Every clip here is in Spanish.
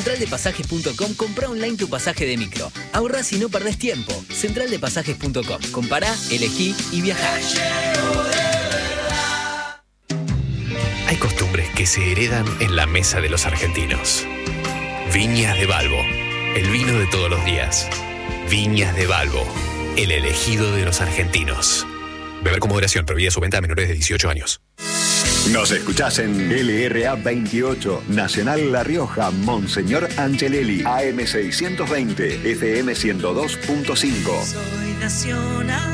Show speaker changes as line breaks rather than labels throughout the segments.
centraldepasajes.com, comprá online tu pasaje de micro. Ahorrás y no perdés tiempo. Centraldepasajes.com. Compará, elegí y viajá.
Hay costumbres que se heredan en la mesa de los argentinos. Viñas de Balbo, el vino de todos los días. Viñas de Balbo, el elegido de los argentinos. Beber con moderación, prohibida su venta a menores de 18 años.
Nos escuchás en LRA 28, Nacional La Rioja, Monseñor Angelelli, AM 620, FM 102.5.
Soy nacional.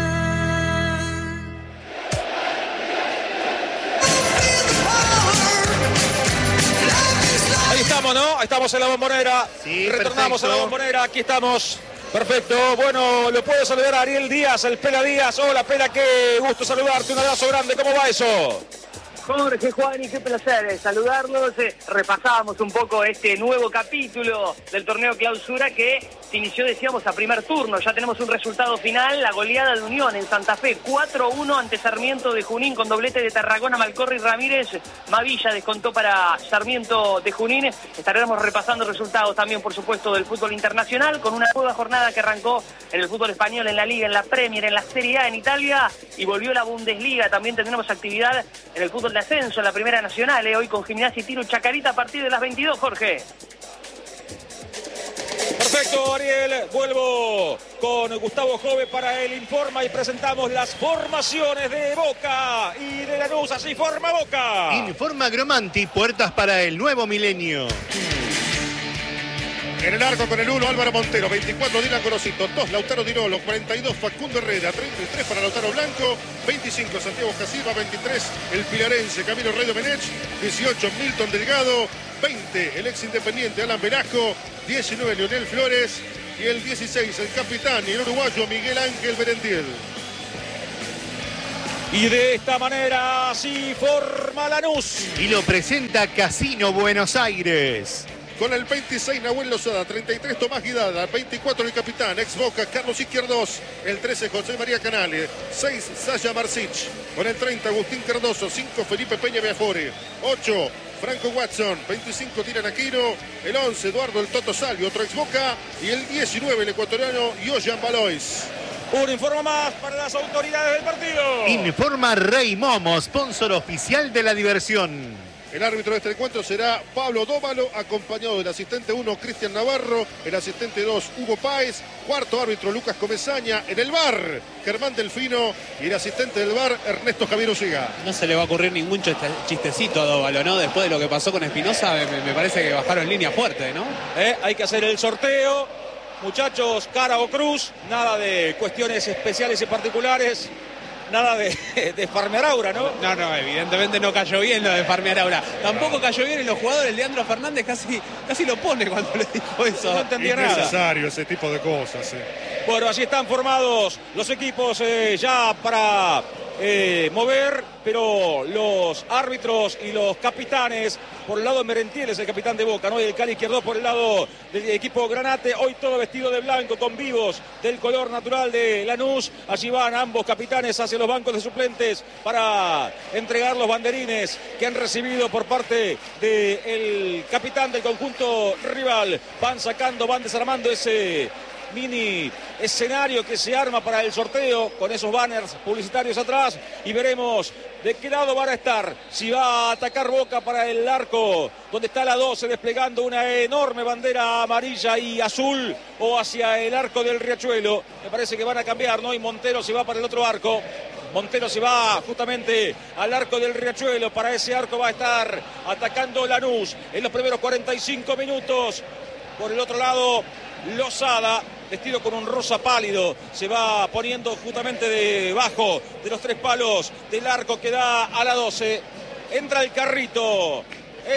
Ahí estamos, ¿no? Estamos en la Bombonera.
Sí,
retornamos
perfecto.
a la Bombonera. Aquí estamos. Perfecto. Bueno, lo puedo saludar a Ariel Díaz, el Pela Díaz. Hola, Pela, qué gusto saludarte. Un abrazo grande. ¿Cómo va eso?
Jorge, Juan, y qué placer saludarlos. Repasábamos un poco este nuevo capítulo del torneo clausura que se inició, decíamos, a primer turno. Ya tenemos un resultado final, la goleada de Unión en Santa Fe, 4-1 ante Sarmiento de Junín con doblete de Tarragona, Malcorri y Ramírez. Mavilla descontó para Sarmiento de Junín. Estaremos repasando resultados también, por supuesto, del fútbol internacional con una nueva jornada que arrancó en el fútbol español, en la Liga, en la Premier, en la Serie A en Italia y volvió la Bundesliga. También tendremos actividad en el fútbol de ascenso, en la Primera Nacional, hoy con Gimnasia y Tiro Chacarita a partir de las 22, Jorge.
Perfecto, Ariel. Vuelvo con Gustavo Jove para el Informa y presentamos las formaciones de Boca y de Lanús. Así forma Boca.
Informa Gromanti, puertas para el nuevo milenio.
En el arco con el 1, Álvaro Montero, 24, Dylan Gorosito, 2, Lautaro Dirolo, 42, Facundo Herrera, 33 para Lautaro Blanco, 25, Santiago Casilva, 23, el pilarense Camilo Rey Domenech, 18, Milton Delgado, 20, el ex independiente Alan Velasco, 19, Leonel Flores y el 16, el capitán y el uruguayo Miguel Ángel Berentiel.
Y de esta manera así forma Lanús.
Y lo presenta Casino Buenos Aires.
Con el 26, Nahuel Lozada, 33, Tomás Guidada, 24, el capitán, ex Boca, Carlos Izquierdos, el 13, José María Canale, 6, Sasha Marcich, con el 30, Agustín Cardoso, 5, Felipe Peña Beafore, 8, Franco Watson, 25, Tiran Aquino, el 11, Eduardo el Toto Salvio, otro ex Boca, y el 19, el ecuatoriano, Yoyan Valois.
Un informe más para las autoridades del partido.
Informa Rey Momo, sponsor oficial de la diversión.
El árbitro de este encuentro será Pablo Dóvalo, acompañado del asistente 1, Cristian Navarro, el asistente 2, Hugo Páez, cuarto árbitro, Lucas Comesaña, en el VAR, Germán Delfino, y el asistente del VAR, Ernesto Javier Osiga.
No se le va a ocurrir ningún chistecito a Dóvalo, ¿no? Después de lo que pasó con Espinosa, me parece que bajaron línea fuerte, ¿no?
Hay que hacer el sorteo. Muchachos, cara o cruz, nada de cuestiones especiales y particulares. Nada de farmear aura, ¿no?
No, evidentemente no cayó bien lo de farmear aura. Tampoco cayó bien en los jugadores. Leandro Fernández casi lo pone cuando le dijo eso.
No entendía nada.
Es necesario ese tipo de cosas.
Bueno, así están formados los equipos ya para mover, pero los árbitros y los capitanes, por el lado de Merentiel es el capitán de Boca, ¿no? Y el Cali Izquierdo por el lado del equipo Granate, hoy todo vestido de blanco con vivos del color natural de Lanús. Allí van ambos capitanes hacia los bancos de suplentes para entregar los banderines que han recibido por parte del capitán del conjunto rival. Van sacando, van desarmando ese mini escenario que se arma para el sorteo con esos banners publicitarios atrás y veremos de qué lado van a estar, si va a atacar Boca para el arco donde está la 12 desplegando una enorme bandera amarilla y azul o hacia el arco del Riachuelo. Me parece que van a cambiar, ¿no? Y Montero se va para el otro arco. Montero se va justamente al arco del Riachuelo. Para ese arco va a estar atacando Lanús en los primeros 45 minutos. Por el otro lado, Lozada, vestido con un rosa pálido, se va poniendo justamente debajo de los tres palos del arco que da a la 12. Entra el carrito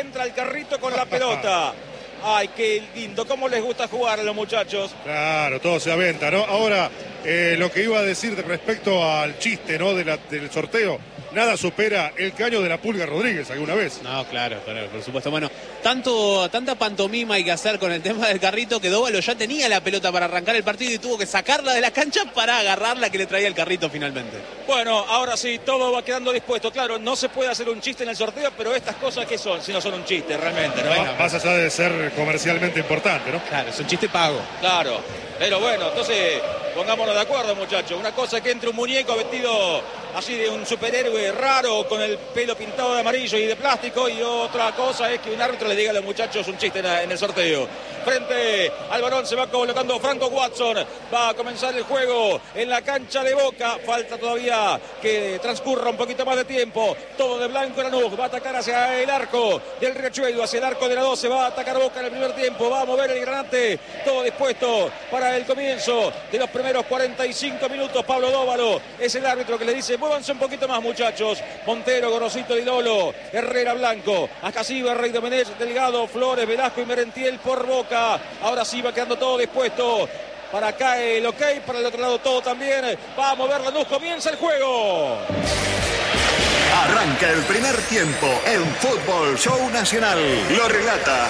con la pelota. Ay, qué lindo, cómo les gusta jugar a los muchachos.
Claro, todo se aventa, ¿no? Ahora, lo que iba a decir respecto al chiste, ¿no? Del sorteo. nada supera el caño de la Pulga Rodríguez alguna vez.
No, claro, por supuesto. Bueno, tanta pantomima hay que hacer con el tema del carrito que Dóvalo ya tenía la pelota para arrancar el partido y tuvo que sacarla de la cancha para agarrarla que le traía el carrito finalmente.
Bueno, ahora sí, todo va quedando dispuesto. Claro, no se puede hacer un chiste en el sorteo, pero estas cosas, ¿qué son? Si no son un chiste, realmente, ¿no?
Bueno, más allá de ser comercialmente importante, ¿no?
Claro, es un chiste pago.
Claro, pero bueno, entonces pongámonos de acuerdo, muchachos. Una cosa es que entre un muñeco vestido así de un superhéroe raro con el pelo pintado de amarillo y de plástico, y otra cosa es que un árbitro le diga a los muchachos un chiste en el sorteo. Frente al balón se va colocando Franco Watson. Va a comenzar el juego en la cancha de Boca. Falta todavía que transcurra un poquito más de tiempo. Todo de blanco Lanús. Va a atacar hacia el arco del Riachuelo, hacia el arco de la 12. Va a atacar Boca en el primer tiempo. Va a mover el granate. Todo dispuesto para el comienzo de los primeros 45 minutos. Pablo Dóvalo es el árbitro que le dice: muévanse un poquito más, muchachos. Montero, Gorosito, Di Lolo, Herrera, Blanco, Ascasiba, Rey Domenech, Delgado, Flores, Velasco y Merentiel por Boca. Ahora sí va quedando todo dispuesto. Para acá el ok, para el otro lado todo también. Va a mover Lanús, comienza el juego.
Arranca el primer tiempo en Fútbol Show Nacional. Lo relata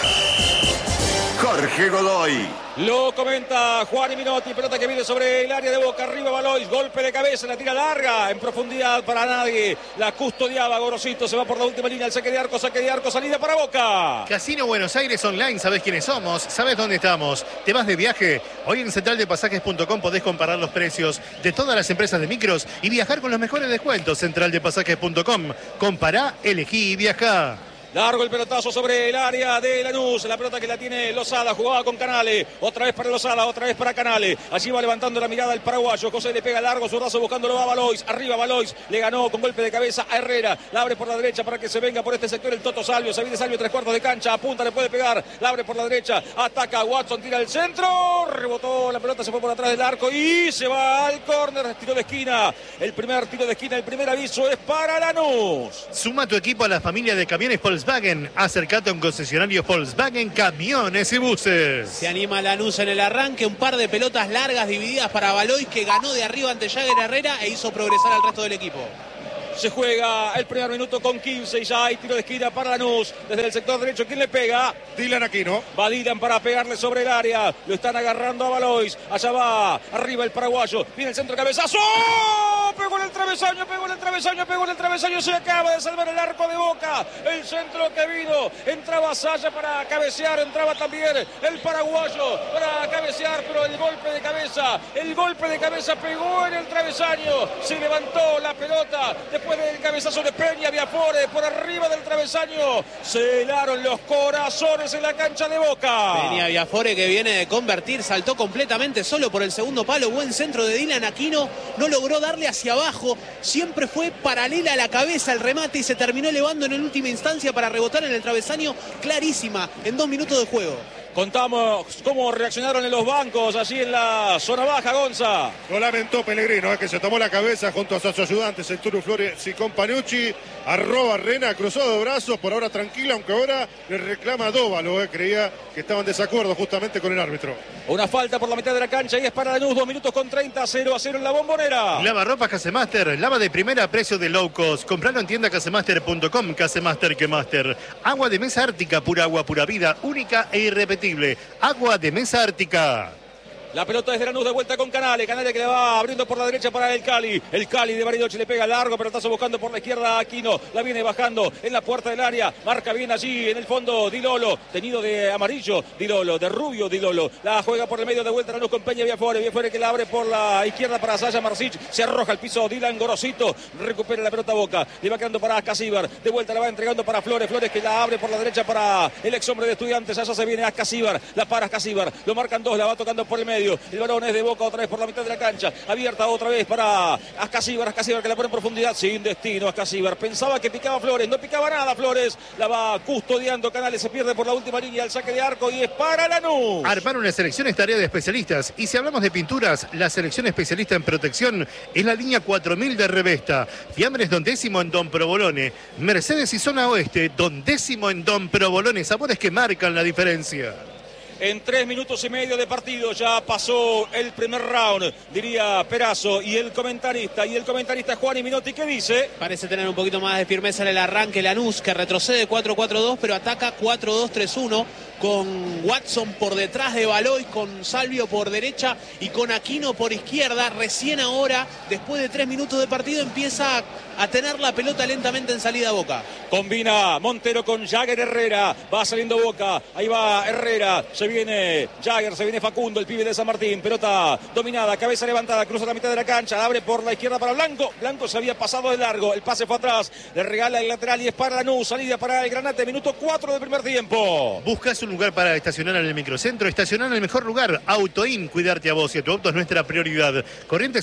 Jorge Godoy.
Lo comenta Juan Minotti, pelota que viene sobre el área de Boca, arriba Valois, golpe de cabeza, la tira larga, en profundidad para nadie, la custodiaba Gorosito, se va por la última línea, el saque de arco, salida para Boca.
Casino Buenos Aires Online, sabés quiénes somos, sabés dónde estamos, te vas de viaje, hoy en centraldepasajes.com podés comparar los precios de todas las empresas de micros y viajar con los mejores descuentos. Centraldepasajes.com, compará, elegí y viajá.
Largo el pelotazo sobre el área de Lanús. La pelota que la tiene Lozada. Jugaba con Canale. Otra vez para Lozada. Otra vez para Canale. Allí va levantando la mirada el paraguayo. José le pega largo su brazo buscándolo a Valois. Arriba Valois. Le ganó con golpe de cabeza a Herrera. La abre por la derecha para que se venga por este sector el Toto Salvio. Se viene Salvio, 3/4 de cancha. Apunta, le puede pegar. La abre por la derecha. Ataca Watson. Tira el centro. Rebotó la pelota. Se fue por atrás del arco. Y se va al córner. Tiro de esquina. El primer tiro de esquina. El primer aviso es para Lanús.
Suma tu equipo a la familia de camiones Volkswagen. Acércate a un concesionario Volkswagen Camiones y Buses.
Se anima Lanús en el arranque. Un par de pelotas largas divididas para Valois, que ganó de arriba ante Jagger Herrera e hizo progresar al resto del equipo.
Se juega el primer minuto con 15 y ya hay tiro de esquina para Lanús. Desde el sector derecho, ¿quién le pega?
Dylan Aquino.
Va Dylan para pegarle sobre el área. Lo están agarrando a Valois. Allá va, arriba el paraguayo. Viene el centro, cabezazo. Pegó en el travesaño, pegó en el travesaño, pegó en el travesaño. Se acaba de salvar el arco de Boca. El centro que vino. Entraba Saya para cabecear. Entraba también el paraguayo para cabecear. Pero el golpe de cabeza pegó en el travesaño. Se levantó la pelota. Después del cabezazo de Peña, Viafore por arriba del travesaño. Se helaron los corazones en la cancha de Boca.
Peña Viafore, que viene de convertir, saltó completamente solo por el segundo palo. Buen centro de Dylan Aquino. No logró darle hacia abajo. Siempre fue paralela a la cabeza el remate y se terminó elevando en última instancia para rebotar en el travesaño. Clarísima en 2 minutos de juego.
Contamos cómo reaccionaron en los bancos allí en la zona baja, Gonza.
Lo lamentó Pellegrino, que se tomó la cabeza junto a sus ayudantes, el Turu Flores y Companucci. Arroba Rena, cruzado de brazos, por ahora tranquila, aunque ahora le reclama a Dóvalo. Creía que estaban en desacuerdo justamente con el árbitro.
Una falta por la mitad de la cancha y es para Lanús. 2 minutos con 30, 0-0 en la Bombonera.
Lava ropa Casemaster, lava de primera a precio de low cost. Compralo en tienda casemaster.com. Casemaster que Master. Agua de mesa Ártica, pura agua, pura vida, única e irrepetible. Agua de mesa Ártica.
La pelota desde Lanús de vuelta con Canale. Canale que le va abriendo por la derecha para el Cali. El Cali de Bariloche le pega largo, pelotazo buscando por la izquierda a Aquino. La viene bajando en la puerta del área. Marca bien allí en el fondo Di Lolo. Tenido de amarillo Di Lolo, de rubio Di Lolo. La juega por el medio de vuelta Lanús con Peña Viafore. Viafore que la abre por la izquierda para Saya Marsic. Se arroja al piso Dylan Gorosito. Recupera la pelota Boca. Le va quedando para Ascasíbar. De vuelta la va entregando para Flores. Flores que la abre por la derecha para el ex hombre de Estudiantes. Allá se viene Ascasíbar. La para Ascasíbar. Lo marcan dos. La va tocando por el medio. El balón es de Boca otra vez por la mitad de la cancha. Abierta otra vez para Ascasíbar. Ascasíbar que la pone en profundidad. Sin destino Ascasíbar. Pensaba que picaba Flores. No picaba nada Flores. La va custodiando Canales. Se pierde por la última línea. El saque de arco y es para Lanús.
Armar una selección es tarea de especialistas. Y si hablamos de pinturas, la selección especialista en protección es la línea 4000 de Revesta. Fiambres Don Décimo en Don Provolone. Mercedes y Zona Oeste. Don Décimo en Don Provolone. Sabores que marcan la diferencia.
en 3 minutos y medio de partido. Ya pasó el primer round, diría Perazo, y el comentarista Juan Minotti, ¿qué dice?
Parece tener un poquito más de firmeza en el arranque Lanús, que retrocede 4-4-2, pero ataca 4-2-3-1, con Watson por detrás de Baloy, con Salvio por derecha y con Aquino por izquierda. Recién ahora, después de 3 minutos de partido, empieza a tener la pelota lentamente en salida a Boca.
Combina Montero con Jagger Herrera, va saliendo Boca, ahí va Herrera, se viene Jagger, se viene Facundo, el pibe de San Martín, pelota dominada, cabeza levantada, cruza la mitad de la cancha, abre por la izquierda para Blanco, Blanco se había pasado de largo, el pase fue atrás, le regala el lateral y es para Lanús, salida para el Granate, minuto 4 del primer tiempo.
¿Buscas un lugar para estacionar en el microcentro? Estacionar en el mejor lugar, Autoin, cuidarte a vos y a tu auto es nuestra prioridad. Corrientes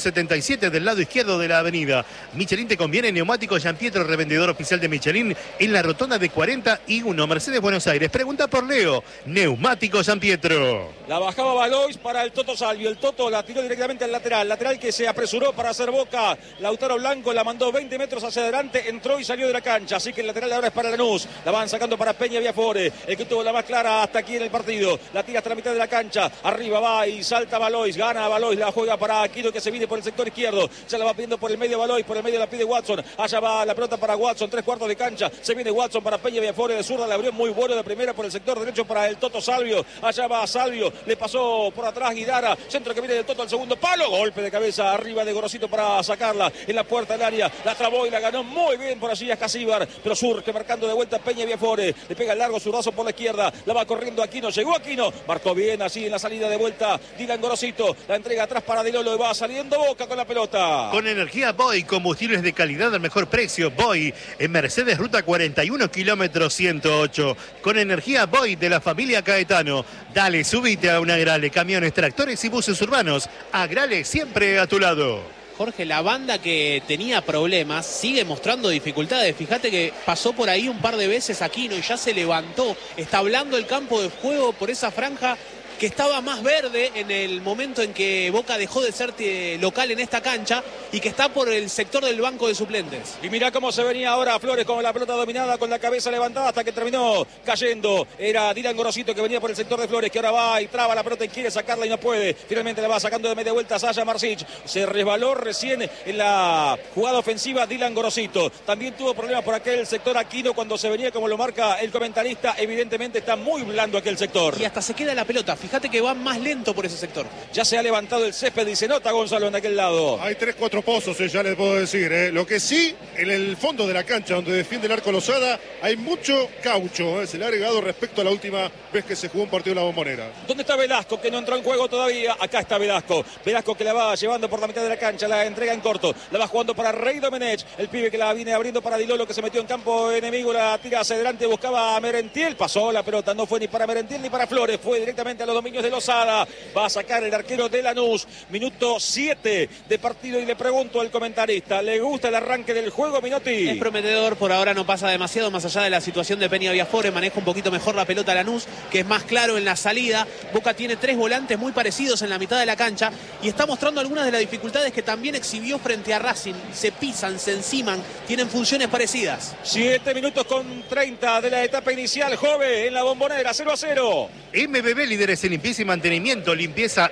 677 del lado izquierdo de la avenida. Michelin te conviene, neumáticos Gianpietro, revendedor oficial de Michelin, en la rotonda de 41, Mercedes, Buenos Aires. Pregunta por Leo, neumáticos Gianpietro.
La bajaba Balois para el Toto Salvio, el Toto la tiró directamente al lateral que se apresuró para hacer Boca. Lautaro Blanco la mandó 20 metros hacia adelante, entró y salió de la cancha, así que el lateral ahora es para Lanús. La van sacando para Peña Viafore, el que tuvo la más clara hasta aquí en el partido. La tira hasta la mitad de la cancha, arriba va y salta Balois, gana Balois, la juega para Aquino, que se viene por el sector izquierdo, se la va pidiendo por el medio Balois, por el medio la pide Watson, allá va la pelota para Watson, 3/4 de cancha, se viene Watson para Peña Viafore de zurda, le abrió muy bueno de primera por el sector derecho para el Toto Salvio, allá va Salvio, le pasó por atrás Guidara, centro que viene del Toto al segundo palo, golpe de cabeza arriba de Gorosito para sacarla en la puerta del área, la trabó y la ganó muy bien por allí a Casíbar, pero surge marcando de vuelta Peña Viafore, le pega el largo zurdazo por la izquierda, la va corriendo Aquino, llegó Aquino, marcó bien así en la salida de vuelta Dylan Gorosito, la entrega atrás para Dilolo y va saliendo Boca con la pelota.
Con energía Boy, combustibles de calidad al mejor precio, Boy, en Mercedes Ruta 41, kilómetro 108. Con energía Boy de la familia Caetano. Dale, subite a un Agrale, camiones, tractores y buses urbanos. Agrale siempre a tu lado.
Jorge, la banda que tenía problemas sigue mostrando dificultades. Fíjate que pasó por ahí un par de veces Aquino y ya se levantó. Está hablando el campo de juego por esa franja que estaba más verde en el momento en que Boca dejó de ser local en esta cancha y que está por el sector del banco de suplentes.
Y mirá cómo se venía ahora Flores con la pelota dominada, con la cabeza levantada hasta que terminó cayendo. Era Dylan Gorosito que venía por el sector de Flores, que ahora va y traba la pelota y quiere sacarla y no puede. Finalmente la va sacando de media vuelta Sasha Marsic. Se resbaló recién en la jugada ofensiva Dylan Gorosito. También tuvo problemas por aquel sector Aquino cuando se venía, como lo marca el comentarista. Evidentemente está muy blando aquel sector.
Y hasta se queda la pelota. Fíjate que va más lento por ese sector.
Ya se ha levantado el césped y se nota, Gonzalo, en aquel lado.
Hay 3-4 pozos, ya les puedo decir. Lo que sí, en el fondo de la cancha donde defiende el arco Lozada, hay mucho caucho. Se le ha agregado respecto a la última vez que se jugó un partido en la Bombonera.
¿Dónde está Velasco, que no entró en juego todavía? Acá está Velasco. Velasco que la va llevando por la mitad de la cancha, la entrega en corto. La va jugando para Rey Domenech, el pibe que la viene abriendo para Dilolo, que se metió en campo enemigo, la tira hacia adelante, buscaba a Merentiel. Pasó la pelota, no fue ni para Merentiel ni para Flores, fue directamente a los dominios de Lozada. Va a sacar el arquero de Lanús. Minuto 7 de partido y le pregunto al comentarista, ¿le gusta el arranque del juego, Minotti?
Es prometedor, por ahora no pasa demasiado más allá de la situación de Peña Viafore, maneja un poquito mejor la pelota Lanús, que es más claro en la salida. Boca tiene 3 volantes muy parecidos en la mitad de la cancha y está mostrando algunas de las dificultades que también exhibió frente a Racing. Se pisan, se enciman, tienen funciones parecidas.
7 minutos con 30 de la etapa inicial, Jove en la Bombonera, 0-0.
MBB, líderes en limpieza y mantenimiento, limpieza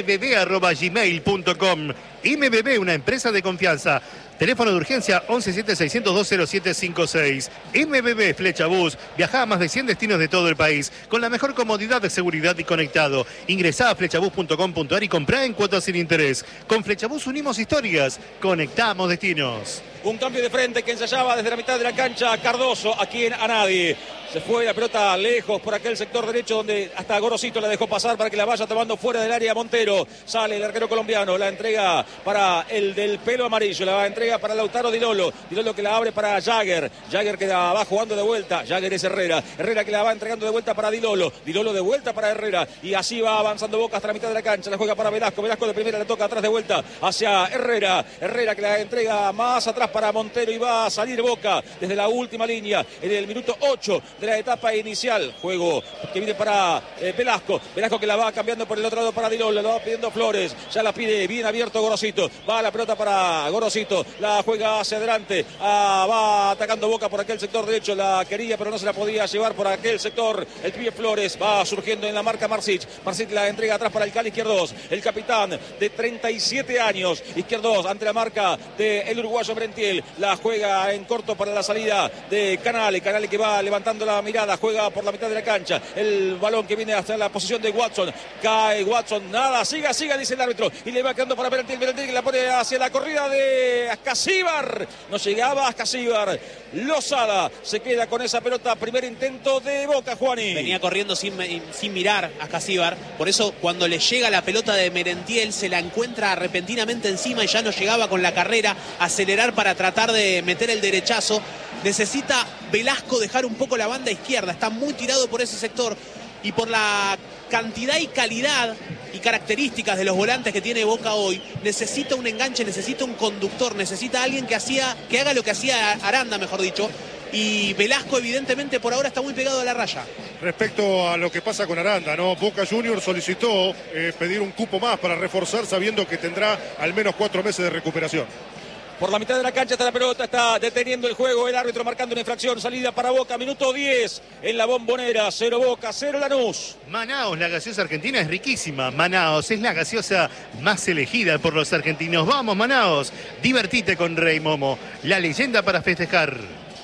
mbb@gmail.com. MBB, una empresa de confianza. Teléfono de urgencia 1176020756. MBB Flechabús. Viaja a más de 100 destinos de todo el país con la mejor comodidad de seguridad y conectado. Ingresá a flechabús.com.ar y comprá en cuotas sin interés. Con Flechabús unimos historias, conectamos destinos.
Un cambio de frente que ensayaba desde la mitad de la cancha Cardoso aquí en Anadi. Se fue la pelota lejos por aquel sector derecho donde hasta Gorosito la dejó pasar para que la vaya tomando fuera del área Montero. Sale el arquero colombiano, la entrega para el del pelo amarillo, la entrega para Lautaro Dilolo. Dilolo que la abre para Jagger. Jagger que la va jugando de vuelta. Jagger es Herrera. Herrera que la va entregando de vuelta para Dilolo. Dilolo de vuelta para Herrera. Y así va avanzando Boca hasta la mitad de la cancha. La juega para Velasco. Velasco de primera le toca atrás de vuelta hacia Herrera. Herrera que la entrega más atrás para Montero y va a salir Boca desde la última línea en el minuto 8 de la etapa inicial. Juego que viene para Velasco. Velasco que la va cambiando por el otro lado para Dilolo. La va pidiendo Flores. Ya la pide bien abierto Gorosito. Gorosito. Va la pelota para Gorosito. La juega hacia adelante. Va atacando Boca por aquel sector derecho. La quería, pero no se la podía llevar por aquel sector. El pibe Flores va surgiendo en la marca Marsic. Marsic la entrega atrás para el Cali Izquierdos. El capitán de 37 años. Izquierdos ante la marca del uruguayo Merentiel. La juega en corto para la salida de Canale. Canale que va levantando la mirada. Juega por la mitad de la cancha. El balón que viene hasta la posición de Watson. Cae Watson. Nada. Siga, dice el árbitro. Y le va quedando para Merentiel. Merentiel que la pone hacia la corrida de Ascasíbar. No llegaba Ascasíbar. Lozada se queda con esa pelota. Primer intento de Boca, Juani.
Venía corriendo sin mirar a Ascasíbar. Por eso cuando le llega la pelota de Merentiel se la encuentra repentinamente encima y ya no llegaba con la carrera a acelerar para tratar de meter el derechazo. Necesita Velasco dejar un poco la banda izquierda. Está muy tirado por ese sector. Y por la cantidad y calidad y características de los volantes que tiene Boca hoy, necesita un enganche, necesita un conductor, necesita alguien que haga lo que hacía Aranda, mejor dicho. Y Velasco evidentemente por ahora está muy pegado a la raya.
Respecto a lo que pasa con Aranda, ¿no? Boca Juniors solicitó pedir un cupo más para reforzar, sabiendo que tendrá al menos 4 meses de recuperación.
Por la mitad de la cancha está la pelota, está deteniendo el juego, el árbitro marcando una infracción, salida para Boca, minuto 10 en la Bombonera, 0 Boca, 0 Lanús.
Manaos, la gaseosa argentina es riquísima. Manaos es la gaseosa más elegida por los argentinos. Vamos, Manaos, divertite con Rey Momo, la leyenda para festejar.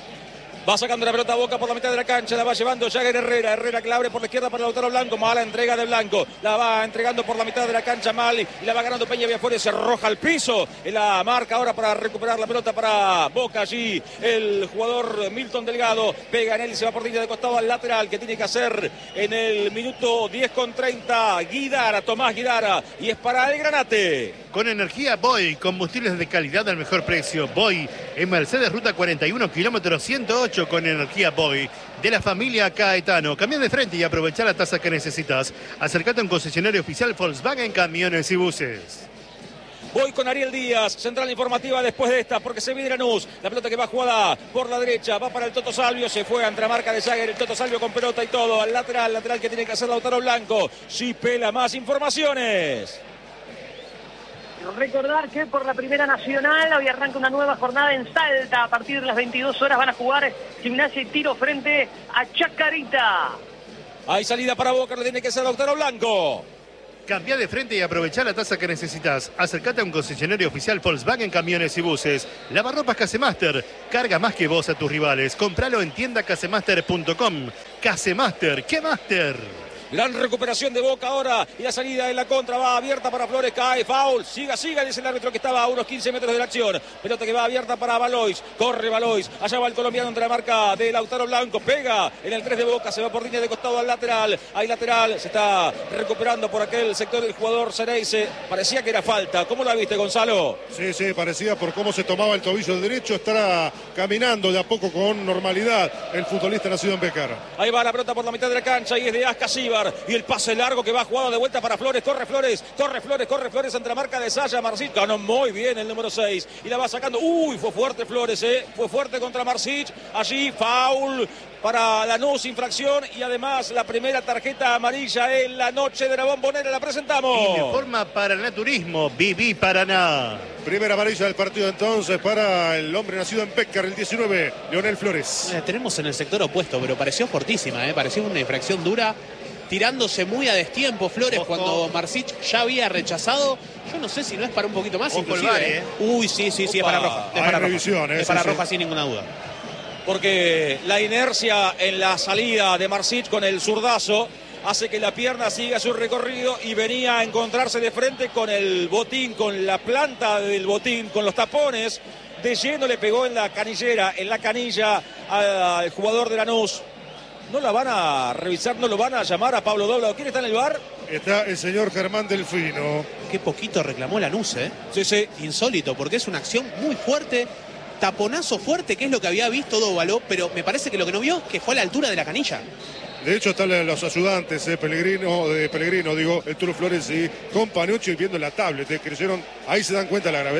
Va sacando la pelota a Boca por la mitad de la cancha, la va llevando Jagger Herrera. Herrera que la abre por la izquierda para Lautaro Blanco. Mala entrega de Blanco. La va entregando por la mitad de la cancha mal y la va ganando Peña Villafuerte. Se arroja al piso. En la marca ahora para recuperar la pelota para Boca. Allí el jugador Milton Delgado pega en él y se va por línea de costado al lateral que tiene que hacer en el minuto 10:30. Guidara, Tomás Guidara. Y es para el Granate.
Con energía Boy, combustibles de calidad al mejor precio. Boy en Mercedes Ruta 41, kilómetro 108. Con energía Boy de la familia Caetano. Cambia de frente y aprovecha la tasa que necesitas. Acércate a un concesionario oficial Volkswagen Camiones y Buses.
Voy con Ariel Díaz, central informativa después de esta, porque se viene Lanús. La pelota que va jugada por la derecha, va para el Toto Salvio, se fue ante la marca de Jagger, el Toto Salvio con pelota y todo, al lateral que tiene que hacer Lautaro Blanco. Sí, pela más informaciones.
Recordar que por la Primera Nacional hoy arranca una nueva jornada en Salta. A partir de las 22 horas van a jugar Gimnasia y Tiro frente a Chacarita.
Hay salida para Boca, lo tiene que hacer Lautaro Blanco.
Cambia de frente y aprovecha la tasa que necesitas. Acércate a un concesionario oficial Volkswagen Camiones y Buses. Lavarropas Casemaster. Carga más que vos a tus rivales. Compralo en tiendacasemaster.com. Casemaster, ¿qué Master?
Gran recuperación de Boca ahora y la salida en la contra va abierta para Flores, cae, foul, siga, dice el árbitro que estaba a unos 15 metros de la acción. Pelota que va abierta para Valois, corre Valois, allá va el colombiano entre la marca de Lautaro Blanco, pega en el 3 de Boca, se va por línea de costado al lateral, hay lateral, se está recuperando por aquel sector el jugador Cereise, parecía que era falta, ¿cómo la viste, Gonzalo?
Sí, parecía por cómo se tomaba el tobillo derecho, estará caminando de a poco con normalidad el futbolista nacido en Becar.
Ahí va la pelota por la mitad de la cancha y es de Ascasíbar. Y el pase largo que va jugado de vuelta para Flores. Corre Flores ante la marca de Saya. Marsic ganó muy bien el número 6 y la va sacando. Uy, fue fuerte Flores, fue fuerte contra Marsic. Allí foul para Lanús, infracción y además la primera tarjeta amarilla en la noche de la Bombonera. La presentamos.
Informa Paranaturismo, Viví Paraná.
Primera amarilla del partido entonces para el hombre nacido en Becar, el 19, Leonel Flores.
Tenemos en el sector opuesto, pero pareció fortísima, pareció una infracción dura. Tirándose muy a destiempo Flores. Ojo. Cuando Marsic ya había rechazado. Yo no sé si no es para un poquito más.
Ojo
inclusive. Uy, sí, es para roja. Es para revisión, es para roja sin ninguna duda.
Porque la inercia en la salida de Marsic con el zurdazo hace que la pierna siga su recorrido y venía a encontrarse de frente con el botín, con la planta del botín, con los tapones. De lleno le pegó en la canillera, en la canilla al jugador de Lanús. ¿No la van a revisar? ¿No lo van a llamar a Pablo Dobla? ¿Quién está en el bar?
Está el señor Germán Delfino.
Qué poquito reclamó Lanús,
Sí.
Insólito, porque es una acción muy fuerte. Taponazo fuerte, que es lo que había visto Dóvalo, pero me parece que lo que no vio que fue a la altura de la canilla.
De hecho están los ayudantes, Pellegrino, el Turo Flores y con Panucci viendo la tablet, creyeron, ahí se dan cuenta de la gravedad.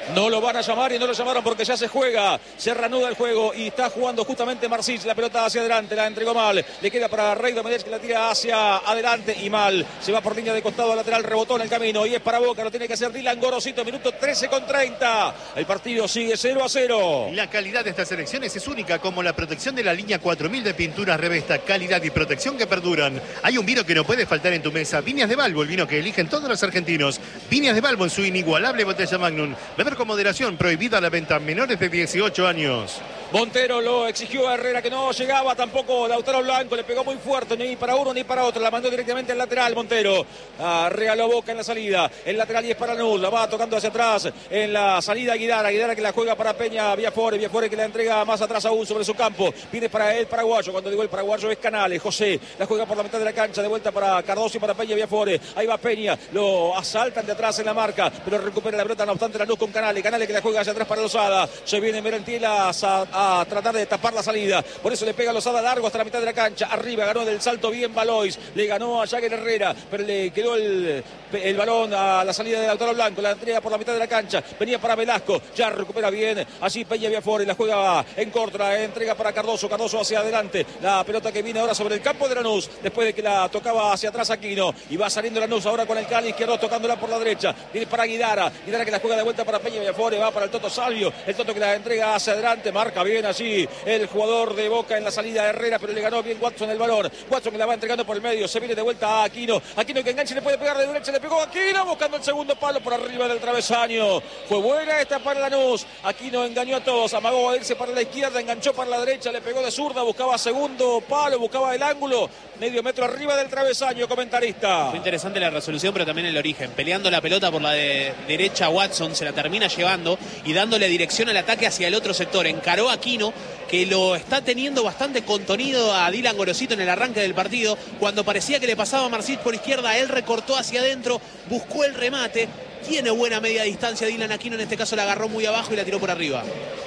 No lo van a llamar y no lo llamaron porque ya se juega, se reanuda el juego y está jugando justamente Marsic, la pelota hacia adelante, la entregó mal, le queda para Rey Domenech que la tira hacia adelante y mal, se va por línea de costado lateral, rebotó en el camino y es para Boca, lo tiene que hacer Dylan Gorosito, minuto 13:30, el partido sigue 0-0.
La calidad de estas elecciones es única, como la protección de la línea 4000 de pinturas Revesta, calidad y protección que perduran. Hay un vino que no puede faltar en tu mesa, Viñas de Balbo, el vino que eligen todos los argentinos. Viñas de Balbo en su inigualable botella Magnum. Beber con moderación, prohibida la venta a menores de 18 años.
Montero lo exigió a Herrera que no llegaba tampoco Lautaro Blanco, le pegó muy fuerte, ni para uno ni para otro, la mandó directamente al lateral Montero, regaló Boca en la salida, el lateral y es para Lanús, la va tocando hacia atrás, en la salida Guidara que la juega para Peña, Viafore que la entrega más atrás aún sobre su campo, viene para el paraguayo, cuando digo el paraguayo es Canales, José, la juega por la mitad de la cancha, de vuelta para Cardoso y para Peña Viafore, ahí va Peña, lo asaltan de atrás en la marca, pero recupera la pelota, no obstante Lanús con Canales que la juega hacia atrás para Lozada, se viene Merentilas a tratar de tapar la salida, por eso le pega Lozada largo hasta la mitad de la cancha, arriba ganó del salto bien Valois, le ganó a Jagger Herrera, pero le quedó el balón a la salida de Lautaro Blanco, la entrega por la mitad de la cancha, venía para Velasco, ya recupera bien, allí Peña Viafore, la juega en corto, la entrega para Cardoso hacia adelante, la pelota que viene ahora sobre el campo de Lanús, después de que la tocaba hacia atrás Aquino, y va saliendo Lanús ahora con el cali izquierdo tocándola por la derecha, viene para Guidara que la juega de vuelta para Peña Viafore, va para el Toto Salvio, el Toto que la entrega hacia adelante, marca bien allí el jugador de Boca en la salida de Herrera, pero le ganó bien Watson el balón, Watson que la va entregando por el medio, se viene de vuelta a Aquino que enganche, le puede pegar de derecha, le pegó a Aquino, buscando el segundo palo por arriba del travesaño, fue buena esta para Lanús, Aquino engañó a todos, amagó a irse para la izquierda, enganchó para la derecha, le pegó de zurda, buscaba segundo palo, buscaba el ángulo, medio metro arriba del travesaño, comentarista.
Fue interesante la resolución, pero también el origen, peleando la pelota por la derecha Watson, se la termina llevando y dándole dirección al ataque hacia el otro sector, encaró a Aquino, que lo está teniendo bastante contenido a Dylan Gorosito en el arranque del partido, cuando parecía que le pasaba a Marsic por izquierda, él recortó hacia adentro, buscó el remate, tiene buena media distancia Dylan Aquino, en este caso la agarró muy abajo y la tiró por arriba.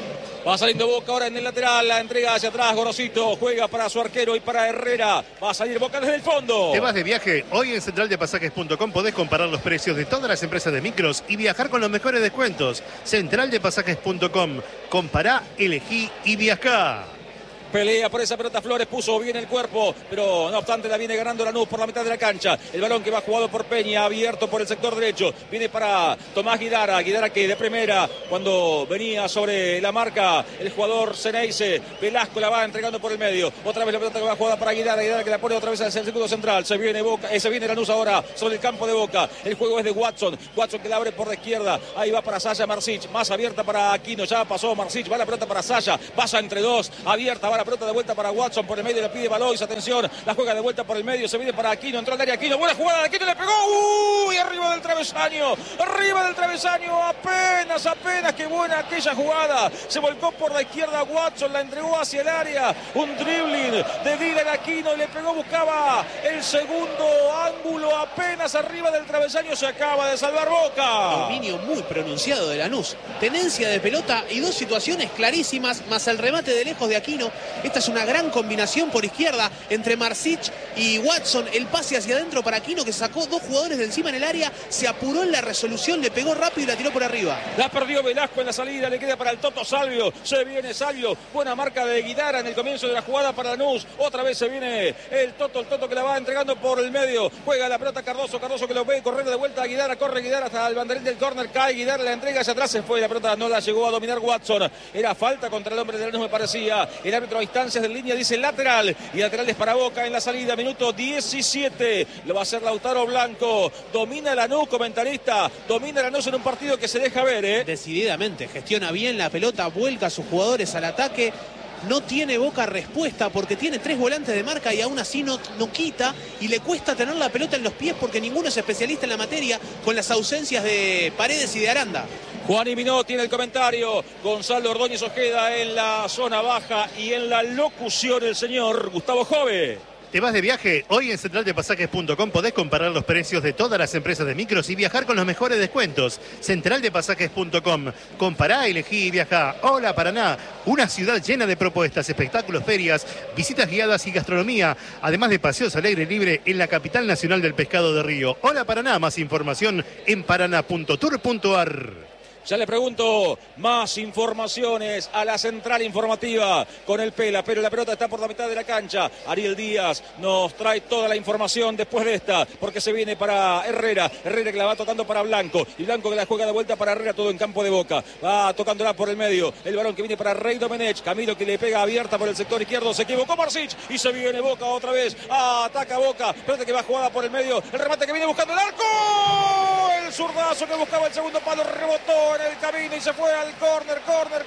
Va saliendo Boca ahora en el lateral, la entrega hacia atrás, Gorosito juega para su arquero y para Herrera, va a salir Boca desde el fondo.
¿Te vas de viaje? Hoy en centraldepasajes.com podés comparar los precios de todas las empresas de micros y viajar con los mejores descuentos. Centraldepasajes.com, compará, elegí y viajá.
Pelea por esa pelota Flores, puso bien el cuerpo, pero no obstante la viene ganando Lanús por la mitad de la cancha. El balón que va jugado por Peña, abierto por el sector derecho. Viene para Tomás Guidara que de primera, cuando venía sobre la marca el jugador Ceneice, Velasco la va entregando por el medio. Otra vez la pelota que va jugada para Guidara que la pone otra vez al círculo central. Se viene Lanús ahora sobre el campo de Boca. El juego es de Watson que la abre por la izquierda. Ahí va para Saya Marsic, más abierta para Aquino. Ya pasó Marsic, va la pelota para Saya, pasa entre dos, abierta, va la pelota de vuelta para Watson, por el medio le pide Valois, atención, la juega de vuelta por el medio, se viene para Aquino, entró al área Aquino, buena jugada de Aquino, le pegó, uy, arriba del travesaño, apenas, qué buena aquella jugada, se volcó por la izquierda Watson, la entregó hacia el área, un dribbling de Dylan Aquino, le pegó, buscaba el segundo ángulo, apenas arriba del travesaño, se acaba de salvar Boca.
Dominio muy pronunciado de Lanús, tenencia de pelota y dos situaciones clarísimas, más el remate de lejos de Aquino. Esta es una gran combinación por izquierda entre Marsic y Watson, el pase hacia adentro para Aquino, que sacó dos jugadores de encima en el área, se apuró en la resolución, le pegó rápido y la tiró por arriba.
La perdió Velasco en la salida, le queda para el Toto Salvio, se viene Salvio, buena marca de Guidara en el comienzo de la jugada para Lanús, otra vez se viene el Toto que la va entregando por el medio, juega la pelota Cardoso que lo ve correr de vuelta a Guidara, corre Guidara hasta el banderín del córner, cae Guidara, la entrega hacia atrás, se fue, la pelota no la llegó a dominar Watson, era falta contra el hombre de Lanús me parecía, el árbitro a instancias de línea dice lateral, y lateral es para Boca en la salida, minuto 17, lo va a hacer Lautaro Blanco, domina Lanús, comentarista, domina Lanús en un partido que se deja ver,
Decididamente, gestiona bien la pelota, vuelca a sus jugadores al ataque, no tiene Boca respuesta porque tiene tres volantes de marca y aún así no quita y le cuesta tener la pelota en los pies porque ninguno es especialista en la materia con las ausencias de Paredes y de Aranda.
Juan y Minó tiene el comentario, Gonzalo Ordóñez Ojeda en la zona baja y en la locución el señor Gustavo Jove.
¿Te vas de viaje? Hoy en centraldepasajes.com podés comparar los precios de todas las empresas de micros y viajar con los mejores descuentos. Centraldepasajes.com. Compará, elegí y viajá. Hola Paraná, una ciudad llena de propuestas, espectáculos, ferias, visitas guiadas y gastronomía, además de paseos al aire libre en la capital nacional del pescado de Río. Hola Paraná, más información en paraná.tour.ar.
Ya le pregunto más informaciones a la central informativa con el Pela, pero la pelota está por la mitad de la cancha. Ariel Díaz nos trae toda la información después de esta, porque se viene para Herrera. Herrera que la va tocando para Blanco, y Blanco que la juega de vuelta para Herrera, todo en campo de Boca. Va tocándola por el medio, el balón que viene para Rey Domenech. Camilo que le pega abierta por el sector izquierdo, se equivocó Marsic y se viene Boca otra vez. Ataca Boca, pelota que va jugada por el medio, el remate que viene buscando el arco. El zurdazo que buscaba el segundo palo, rebotó en el camino y se fue al córner.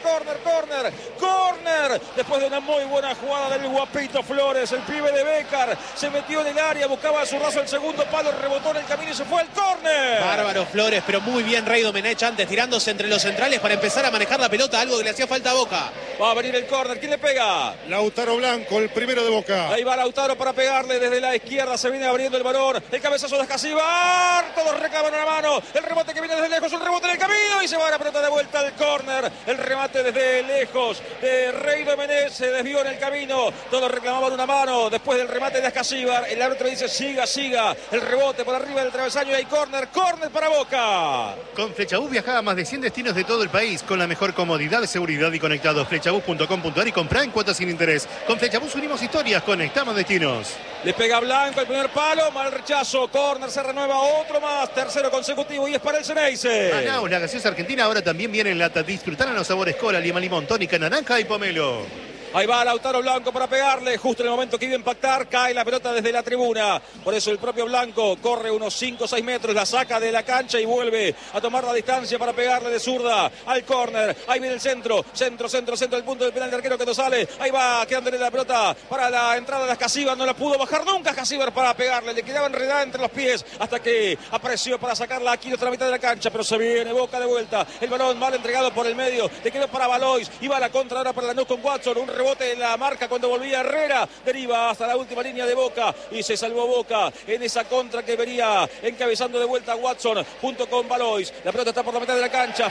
Después de una muy buena jugada del Guapito Flores, el pibe de Bécar se metió en el área, buscaba el zurdazo, el segundo palo, rebotó en el camino y se fue al córner.
Bárbaro Flores, pero muy bien Rey Domenech antes, tirándose entre los centrales para empezar a manejar la pelota, algo que le hacía falta a Boca.
Va a venir el córner, ¿quién le pega?
Lautaro Blanco, el primero de Boca.
Ahí va Lautaro para pegarle desde la izquierda, se viene abriendo el balón, el cabezazo de Escasíbar, todos recaban una mano, el rebote que viene desde lejos, un rebote en el camino y se va la pelota de vuelta al córner. El remate desde lejos de Rey Domenech, se desvió en el camino, todos reclamaban una mano después del remate de Escasíbar. El árbitro dice siga, el rebote por arriba del travesaño y hay córner para Boca.
Con Flechabús viaja a más de 100 destinos de todo el país con la mejor comodidad, seguridad y conectados. Flechabús.com.ar y comprá en cuotas sin interés. Con Flechabús unimos historias, conectamos destinos.
Le pega Blanco el primer palo, mal rechazo, córner, se renueva otro más, tercero consecutivo y es para el Ceneice.
Manaus, la gaseosa argentina, ahora también viene en lata. Disfrutar los sabores cola, lima, limón, tónica, naranja y pomelo.
Ahí va Lautaro Blanco para pegarle, justo en el momento que iba a impactar, cae la pelota desde la tribuna. Por eso el propio Blanco corre unos 5 o 6 metros, la saca de la cancha y vuelve a tomar la distancia para pegarle de zurda al córner. Ahí viene el centro, el punto del penal de arquero que no sale. Ahí va quedándole la pelota para la entrada de Escasíbar, no la pudo bajar nunca Escasíbar para pegarle, le quedaba enredada entre los pies hasta que apareció para sacarla aquí otra mitad de la cancha, pero se viene Boca de vuelta. El balón mal entregado por el medio, le quedó para Valois, y va a la contra ahora para Lanús con Watson, un rebote en la marca cuando volvía Herrera, deriva hasta la última línea de Boca y se salvó Boca en esa contra que venía encabezando de vuelta Watson junto con Valois. La pelota está por la mitad de la cancha,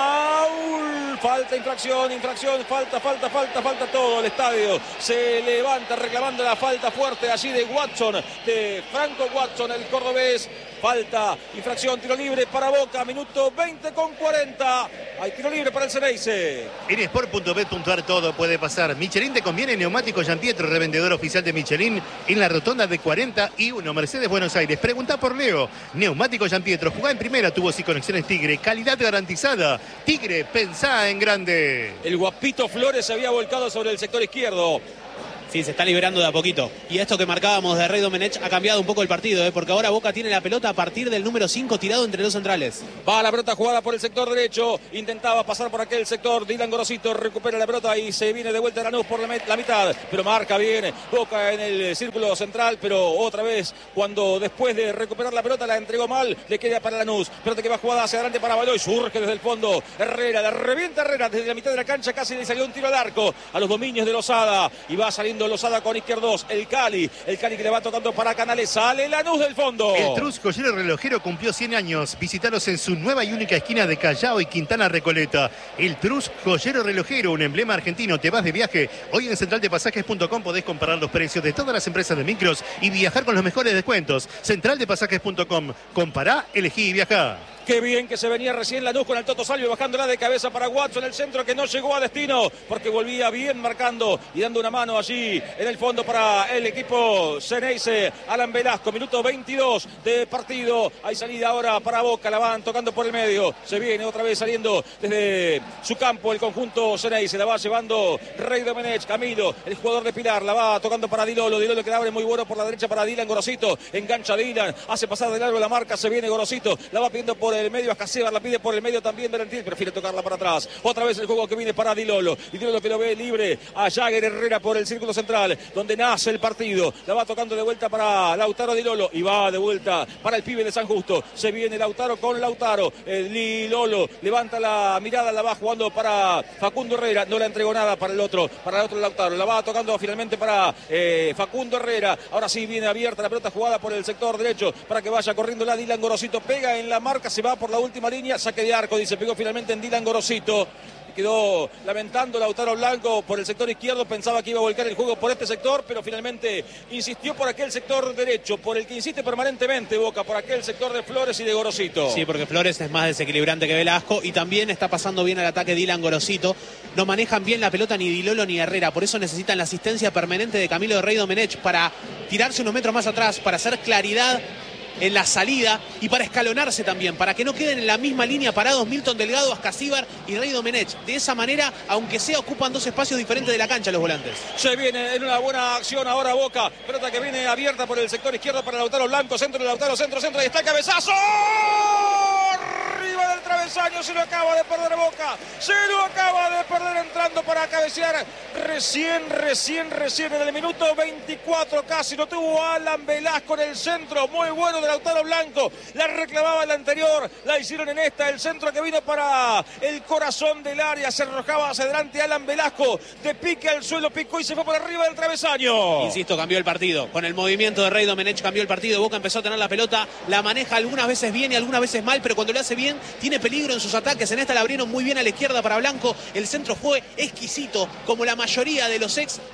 foul, falta, infracción, falta todo. El estadio se levanta reclamando la falta fuerte allí de Watson, de Franco Watson, el cordobés. Falta, infracción, tiro libre para Boca, minuto 20:40. Hay tiro libre para el Ceneice.
En sport.bet.ar todo puede pasar. Michelin te conviene, neumático Gianpietro, revendedor oficial de Michelin en la rotonda de 41, Mercedes, Buenos Aires. Pregunta por Leo. Neumático Gianpietro, jugá en primera, tubos y conexiones Tigre, calidad garantizada. Tigre, pensá en grande.
El Guapito Flores se había volcado sobre el sector izquierdo.
Sí, se está liberando de a poquito. Y esto que marcábamos de Rey Domenech ha cambiado un poco el partido, porque ahora Boca tiene la pelota a partir del número 5 tirado entre los centrales.
Va la pelota jugada por el sector derecho. Intentaba pasar por aquel sector. Dylan Gorosito recupera la pelota y se viene de vuelta Lanús por la mitad. Pero marca bien Boca en el círculo central. Pero otra vez, cuando después de recuperar la pelota la entregó mal, le queda para Lanús. Pelota que va jugada hacia adelante para Valois. Surge desde el fondo Herrera. La revienta Herrera desde la mitad de la cancha. Casi le salió un tiro al arco a los dominios de Lozada. Y va saliendo Lozada con izquierdos, el Cali que le va tocando para Canales, sale Lanús del fondo.
El Trus Joyero Relojero cumplió 100 años. Visítalos en su nueva y única esquina de Callao y Quintana Recoleta. El Trus Joyero Relojero, un emblema argentino. Te vas de viaje. Hoy en centraldepasajes.com podés comparar los precios de todas las empresas de micros y viajar con los mejores descuentos. Centraldepasajes.com. Compará, elegí y viajá.
Qué bien que se venía recién Lanús con el Toto Salvio bajándola de cabeza para Watson, el centro que no llegó a destino porque volvía bien marcando y dando una mano allí en el fondo para el equipo Ceneice. Alan Velasco, minuto 22 de partido. Hay salida ahora para Boca, la van tocando por el medio. Se viene otra vez saliendo desde su campo el conjunto Ceneice. La va llevando Rey Domenech, Camilo, el jugador de Pilar. La va tocando para Dilolo. Dilolo que la abre muy bueno por la derecha para Dylan Gorosito. Engancha Dylan, hace pasar de largo la marca. Se viene Gorosito, la va pidiendo por el medio a Escasíbar, la pide por el medio también Berentil, prefiere tocarla para atrás. Otra vez el juego que viene para Dilolo. Y Dilolo que lo ve libre a Jagger Herrera por el círculo central, donde nace el partido. La va tocando de vuelta para Lautaro Dilolo y va de vuelta para el pibe de San Justo. Se viene Lautaro con Lautaro. Dilolo levanta la mirada, la va jugando para Facundo Herrera. No la entregó nada para el otro Lautaro. La va tocando finalmente para Facundo Herrera. Ahora sí viene abierta la pelota jugada por el sector derecho para que vaya corriendo la Dylan Gorosito. Pega en la marca, se va va por la última línea, saque de arco, dice, pegó finalmente en Dylan Gorosito. Quedó lamentando Lautaro Blanco por el sector izquierdo, pensaba que iba a volcar el juego por este sector, pero finalmente insistió por aquel sector derecho, por el que insiste permanentemente Boca, por aquel sector de Flores y de Gorosito.
Sí, porque Flores es más desequilibrante que Velasco y también está pasando bien al ataque Dylan Gorosito. No manejan bien la pelota ni Di Lolo ni Herrera, por eso necesitan la asistencia permanente de Camilo de Rey Domenech para tirarse unos metros más atrás, para hacer claridad en la salida y para escalonarse también, para que no queden en la misma línea parados Milton Delgado, Ascasíbar y Rey Domenech. De esa manera, aunque sea, ocupan dos espacios diferentes de la cancha los volantes.
Se viene en una buena acción ahora Boca, pelota que viene abierta por el sector izquierdo para Lautaro Blanco, centro de Lautaro, centro, y está el cabezazo. Arriba del travesaño, se lo acaba de perder Boca, se lo acaba de perder entrando para cabecear recién en el minuto 24 casi, lo tuvo Alan Velasco en el centro, muy bueno de Lautaro Blanco, la reclamaba el anterior, la hicieron en esta, el centro que vino para el corazón del área, se arrojaba hacia adelante Alan Velasco, de pique al suelo, picó y se fue por arriba del travesaño.
Insisto, cambió el partido, con el movimiento de Rey Domenech cambió el partido, Boca empezó a tener la pelota, la maneja algunas veces bien y algunas veces mal, pero cuando lo hace bien, tiene peligro en sus ataques, en esta la abrieron muy bien a la izquierda para Blanco, el centro fue exquisito, como la mayoría de los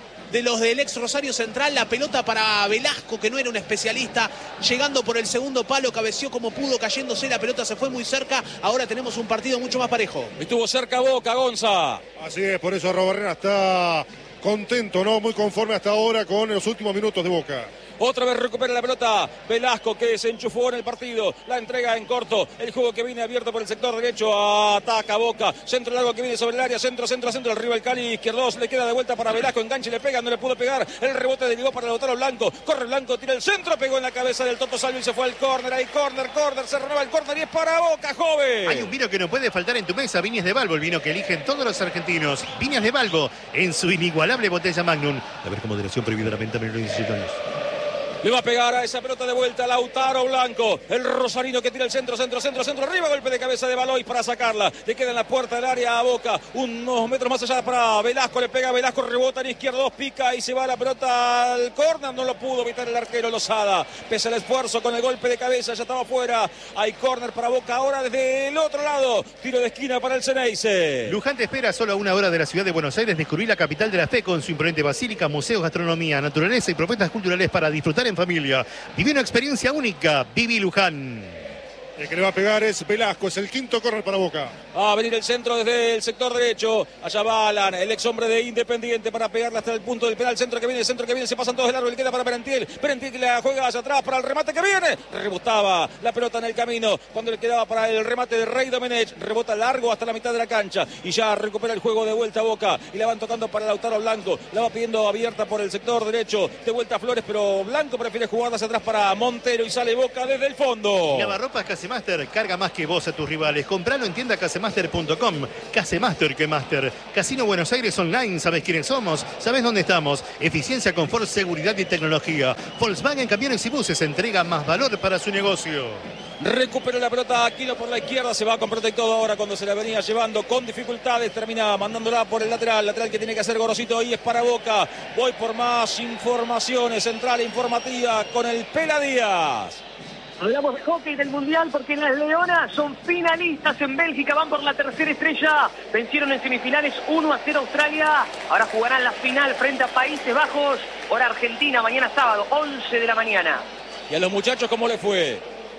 del ex Rosario Central, la pelota para Velasco, que no era un especialista, llegando por el segundo palo, cabeció como pudo, cayéndose, la pelota se fue muy cerca, ahora tenemos un partido mucho más parejo.
Estuvo cerca Boca, Gonza.
Así es, por eso Robarrena está contento, ¿no? Muy conforme hasta ahora con los últimos minutos de Boca.
Otra vez recupera la pelota Velasco, que se enchufó en el partido, la entrega en corto, el juego que viene abierto por el sector derecho, ataca Boca, centro largo que viene sobre el área, centro, arriba el Cali izquierdos, le queda de vuelta para Velasco, enganche, le pega, no le pudo pegar, el rebote derivó para Lautaro Blanco, corre Blanco, tira el centro, pegó en la cabeza del Toto Salvio y se fue al córner, ahí córner, se renueva el córner y es para Boca, joven.
Hay un vino que no puede faltar en tu mesa, Viñas de Balbo, el vino que eligen todos los argentinos. Viñas de Balbo, en su inigualable botella Magnum. A ver, con moderación, prohibida la venta menor de 17 años.
Le va a pegar a esa pelota de vuelta Lautaro Blanco. El rosarino que tira el centro. Arriba, golpe de cabeza de Baloy para sacarla. Le queda en la puerta del área a Boca. Unos metros más allá para Velasco. Le pega a Velasco, rebota en izquierdo, pica y se va la pelota al córner. No lo pudo evitar el arquero Lozada. Pese al esfuerzo con el golpe de cabeza, ya estaba fuera. Hay córner para Boca ahora desde el otro lado. Tiro de esquina para el Ceneice.
Luján te espera solo a una hora de la ciudad de Buenos Aires. Descubrí la capital de la fe con su imponente basílica, museos, gastronomía, naturaleza y propuestas culturales para disfrutar en familia. Viví una experiencia única. Viví Luján.
El que le va a pegar es Velasco, es el quinto córner para Boca.
Va a venir el centro desde el sector derecho. Allá va Alan, el ex hombre de Independiente, para pegarle hasta el punto del penal. Centro que viene, se pasan todos de largo, le queda para Perentiel. Perentiel que la juega hacia atrás para el remate que viene. Rebotaba la pelota en el camino cuando le quedaba para el remate de Rey Domenech. Rebota largo hasta la mitad de la cancha y ya recupera el juego de vuelta a Boca. Y la van tocando para Lautaro Blanco. La va pidiendo abierta por el sector derecho. De vuelta a Flores, pero Blanco prefiere jugar hacia atrás para Montero y sale Boca desde el fondo.
Lavarropas Casemaster, carga más que vos a tus rivales. Compralo en tienda casemaster.com. Casemaster que Master. Casino Buenos Aires Online. ¿Sabés quiénes somos? ¿Sabés dónde estamos? Eficiencia, confort, seguridad y tecnología. Volkswagen Camiones y Buses entrega más valor para su negocio.
Recupera la pelota Aquino por la izquierda, se va con todo ahora cuando se la venía llevando con dificultades, termina mandándola por el lateral que tiene que hacer Gorosito y es para Boca. Voy por más informaciones, central informativa con el Pela Díaz.
Hablamos de hockey del Mundial porque las Leonas son finalistas en Bélgica, van por la tercera estrella, vencieron en semifinales 1-0 Australia, ahora jugarán la final frente a Países Bajos, hora Argentina, mañana sábado, 11 de la mañana.
¿Y a los muchachos cómo les fue?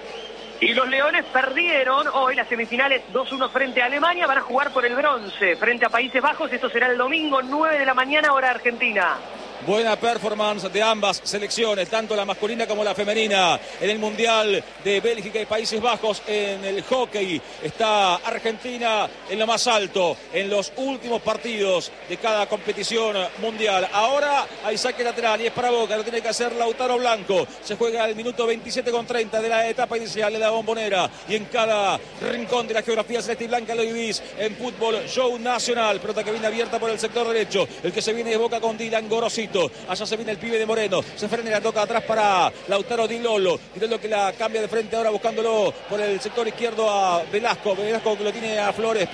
Y los Leones perdieron hoy las semifinales 2-1 frente a Alemania, van a jugar por el bronce frente a Países Bajos, esto será el domingo 9 de la mañana, hora Argentina.
Buena performance de ambas selecciones, tanto la masculina como la femenina, en el Mundial de Bélgica y Países Bajos. En el hockey está Argentina en lo más alto, en los últimos partidos de cada competición mundial. Ahora hay saque lateral y es para Boca, lo tiene que hacer Lautaro Blanco. Se juega el minuto 27:30 de la etapa inicial de la Bombonera. Y en cada rincón de la geografía celeste y blanca lo vivís en Fútbol Show Nacional. Pelota que viene abierta por el sector derecho. El que se viene de Boca con Dylan Gorosito. Gorosito. Allá se viene el pibe de Moreno. Se frena y la toca atrás para Lautaro Di Lollo. Di Lollo que la cambia de frente ahora buscándolo por el sector izquierdo a Velasco. Velasco que lo tiene a Flores.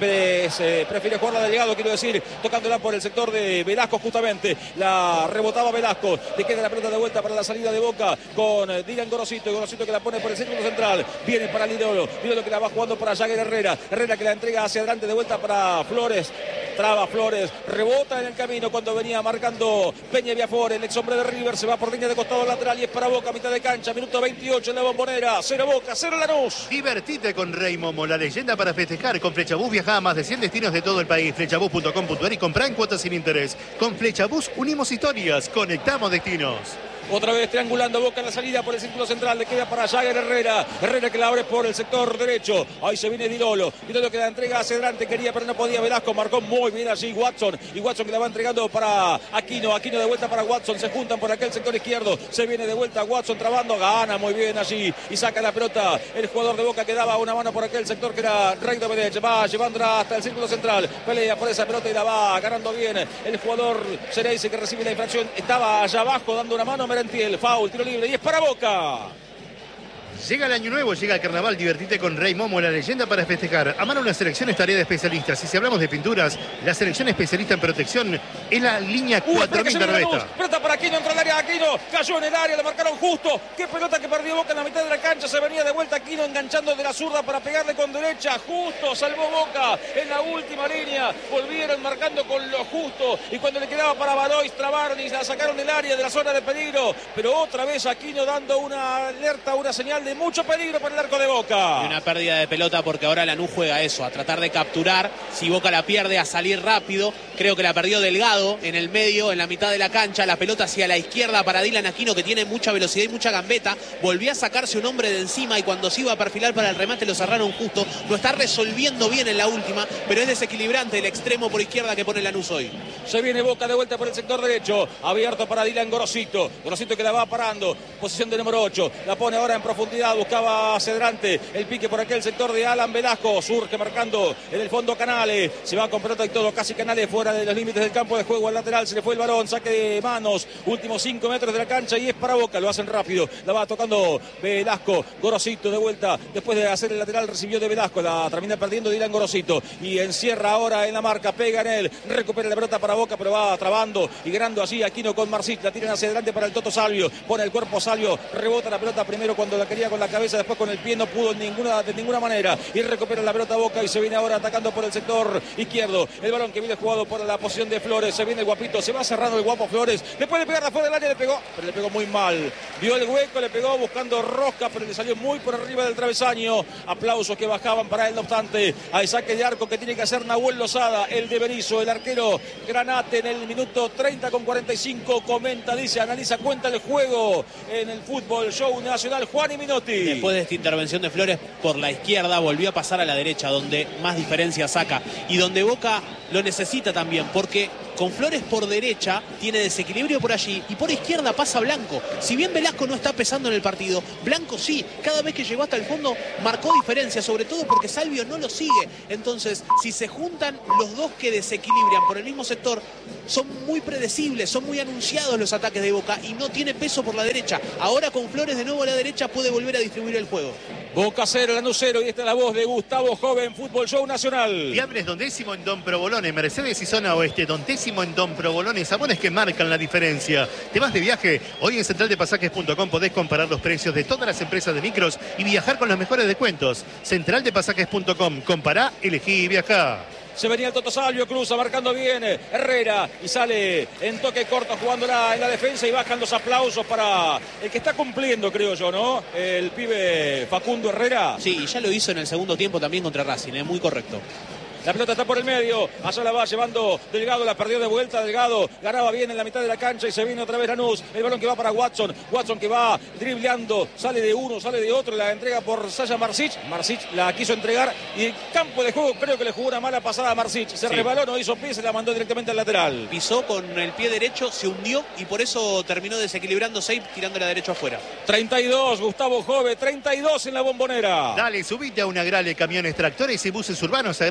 Prefiere jugarla de Delgado, quiero decir. Tocándola por el sector de Velasco justamente. La rebotaba Velasco. Le queda la pelota de vuelta para la salida de Boca con Dylan Gorosito. Gorosito que la pone por el círculo central. Viene para Di Lollo. Di Lollo que la va jugando para Jagger Herrera. Herrera que la entrega hacia adelante de vuelta para Flores. Traba Flores, rebota en el camino cuando venía marcando Peña Viafor, el ex hombre de River, se va por línea de costado lateral y es para Boca, mitad de cancha, minuto 28 en la Bombonera, 0 Boca, 0 Lanús.
Divertite con Rey Momo, la leyenda para festejar. Con Flechabús viaja a más de 100 destinos de todo el país. Flechabús.com.ar y comprá en cuotas sin interés. Con Flechabús unimos historias, conectamos destinos.
Otra vez triangulando Boca en la salida por el círculo central. Le queda para Jagger Herrera. Herrera que la abre por el sector derecho. Ahí se viene Di Lollo. Di Lollo que la entrega hacia adelante. Quería pero no podía. Velasco marcó muy bien allí Watson. Y Watson que la va entregando para Aquino. Aquino de vuelta para Watson. Se juntan por aquel sector izquierdo. Se viene de vuelta Watson trabando. Gana muy bien allí. Y saca la pelota. El jugador de Boca que daba una mano por aquel sector que era Rey Domenech. Va llevándola hasta el círculo central. Pelea por esa pelota y la va ganando bien. El jugador Cereise que recibe la infracción. Estaba allá abajo dando una mano. Merentiel, foul, tiro libre y es para Boca.
Llega el año nuevo, llega el carnaval, divertite con Rey Momo, la leyenda para festejar. A mano una selección es tarea de especialistas. Y si hablamos de pinturas, la selección especialista en protección es la línea 4000 Berbeta.
Pelota para Aquino, entró al área Aquino, cayó en el área, lo marcaron justo. Qué pelota que perdió Boca en la mitad de la cancha, se venía de vuelta Aquino enganchando de la zurda para pegarle con derecha. Justo salvó Boca en la última línea. Volvieron marcando con lo justo. Y cuando le quedaba para Valois, trabaron y la sacaron del área de la zona de peligro. Pero otra vez Aquino dando una alerta, una señal de mucho peligro para el arco de Boca.
Y una pérdida de pelota porque ahora Lanús juega eso, a tratar de capturar. Si Boca la pierde, a salir rápido. Creo que la perdió Delgado en el medio, en la mitad de la cancha. La pelota hacia la izquierda para Dylan Aquino, que tiene mucha velocidad y mucha gambeta. Volvió a sacarse un hombre de encima y cuando se iba a perfilar para el remate lo cerraron justo. Lo está resolviendo bien en la última, pero es desequilibrante el extremo por izquierda que pone Lanús hoy.
Se viene Boca de vuelta por el sector derecho. Abierto para Dylan Gorosito. Gorosito que la va parando. Posición de número 8. La pone ahora en profundidad. Buscaba hacia adelante el pique por aquel sector de Alan Velasco. Surge marcando en el fondo Canales. Se va con pelota y todo. Casi Canales fuera de los límites del campo de juego. Al lateral se le fue el balón. Saque de manos. Últimos 5 metros de la cancha y es para Boca. Lo hacen rápido. La va tocando Velasco. Gorosito de vuelta. Después de hacer el lateral recibió de Velasco. La termina perdiendo Dylan Gorosito. Y encierra ahora en la marca. Pega en él. Recupera la pelota para Boca, pero va trabando y ganando así Aquino con Marcich. La tiran hacia adelante para el Toto Salvio. Pone el cuerpo Salvio. Rebota la pelota primero cuando la quería con la cabeza. Después con el pie no pudo de ninguna manera. Y recupera la pelota Boca y se viene ahora atacando por el sector izquierdo. El balón que viene jugado por la posición de Flores. Se viene el guapito. Se va cerrando el guapo Flores. Le puede pegar de afuera del área. Le pegó. Pero le pegó muy mal. Vio el hueco. Le pegó buscando rosca. Pero le salió muy por arriba del travesaño. Aplausos que bajaban para él. No obstante, hay saque de arco que tiene que hacer Nahuel Lozada. El de Berizzo. El arquero Granate en el minuto 30 con 45. Comenta, dice, analiza, cuenta el juego en el fútbol show nacional. Juan y Minotti.
Después de esta intervención de Flores por la izquierda, volvió a pasar a la derecha, donde más diferencia saca y donde Boca lo necesita también, porque con Flores por derecha tiene desequilibrio por allí y por izquierda pasa Blanco. Si bien Velasco no está pesando en el partido, Blanco sí. Cada vez que llegó hasta el fondo marcó diferencia, sobre todo porque Salvio no lo sigue. Entonces, si se juntan los dos que desequilibran por el mismo sector, son muy predecibles, son muy anunciados los ataques de Boca y no tiene peso por la derecha. Ahora con Flores de nuevo a la derecha puede volver a distribuir el juego.
Boca 0, Lanús 0 y esta es la voz de Gustavo Joven, Fútbol Show Nacional.
Fiambres Don Décimo en Don Provolone, Mercedes y Zona Oeste, Don Décimo en Don Provolone, sabores que marcan la diferencia. ¿Te vas de viaje? Hoy en centraldepasajes.com podés comparar los precios de todas las empresas de micros y viajar con los mejores descuentos. Centraldepasajes.com, compará, elegí y viajá.
Se venía el Toto Salvio, cruza, marcando bien Herrera y sale en toque corto jugándola en la defensa y bajan los aplausos para el que está cumpliendo, creo yo, ¿no? El pibe Facundo Herrera.
Sí, y ya lo hizo en el segundo tiempo también contra Racing, muy correcto.
La pelota está por el medio, allá la va llevando Delgado, la perdió de vuelta, Delgado ganaba bien en la mitad de la cancha y se viene otra vez Lanús, el balón que va para Watson que va dribleando, sale de uno, sale de otro, la entrega por Sasha Marcich la quiso entregar y el campo de juego creo que le jugó una mala pasada a Marcich, se resbaló, no hizo pie, se la mandó directamente al lateral.
Pisó con el pie derecho, se hundió y por eso terminó desequilibrándose y tirando la derecha afuera.
32, Gustavo Jove, 32 en la Bombonera.
Dale, subite a una Agrale, camiones, tractores y buses urbanos. Agrale siempre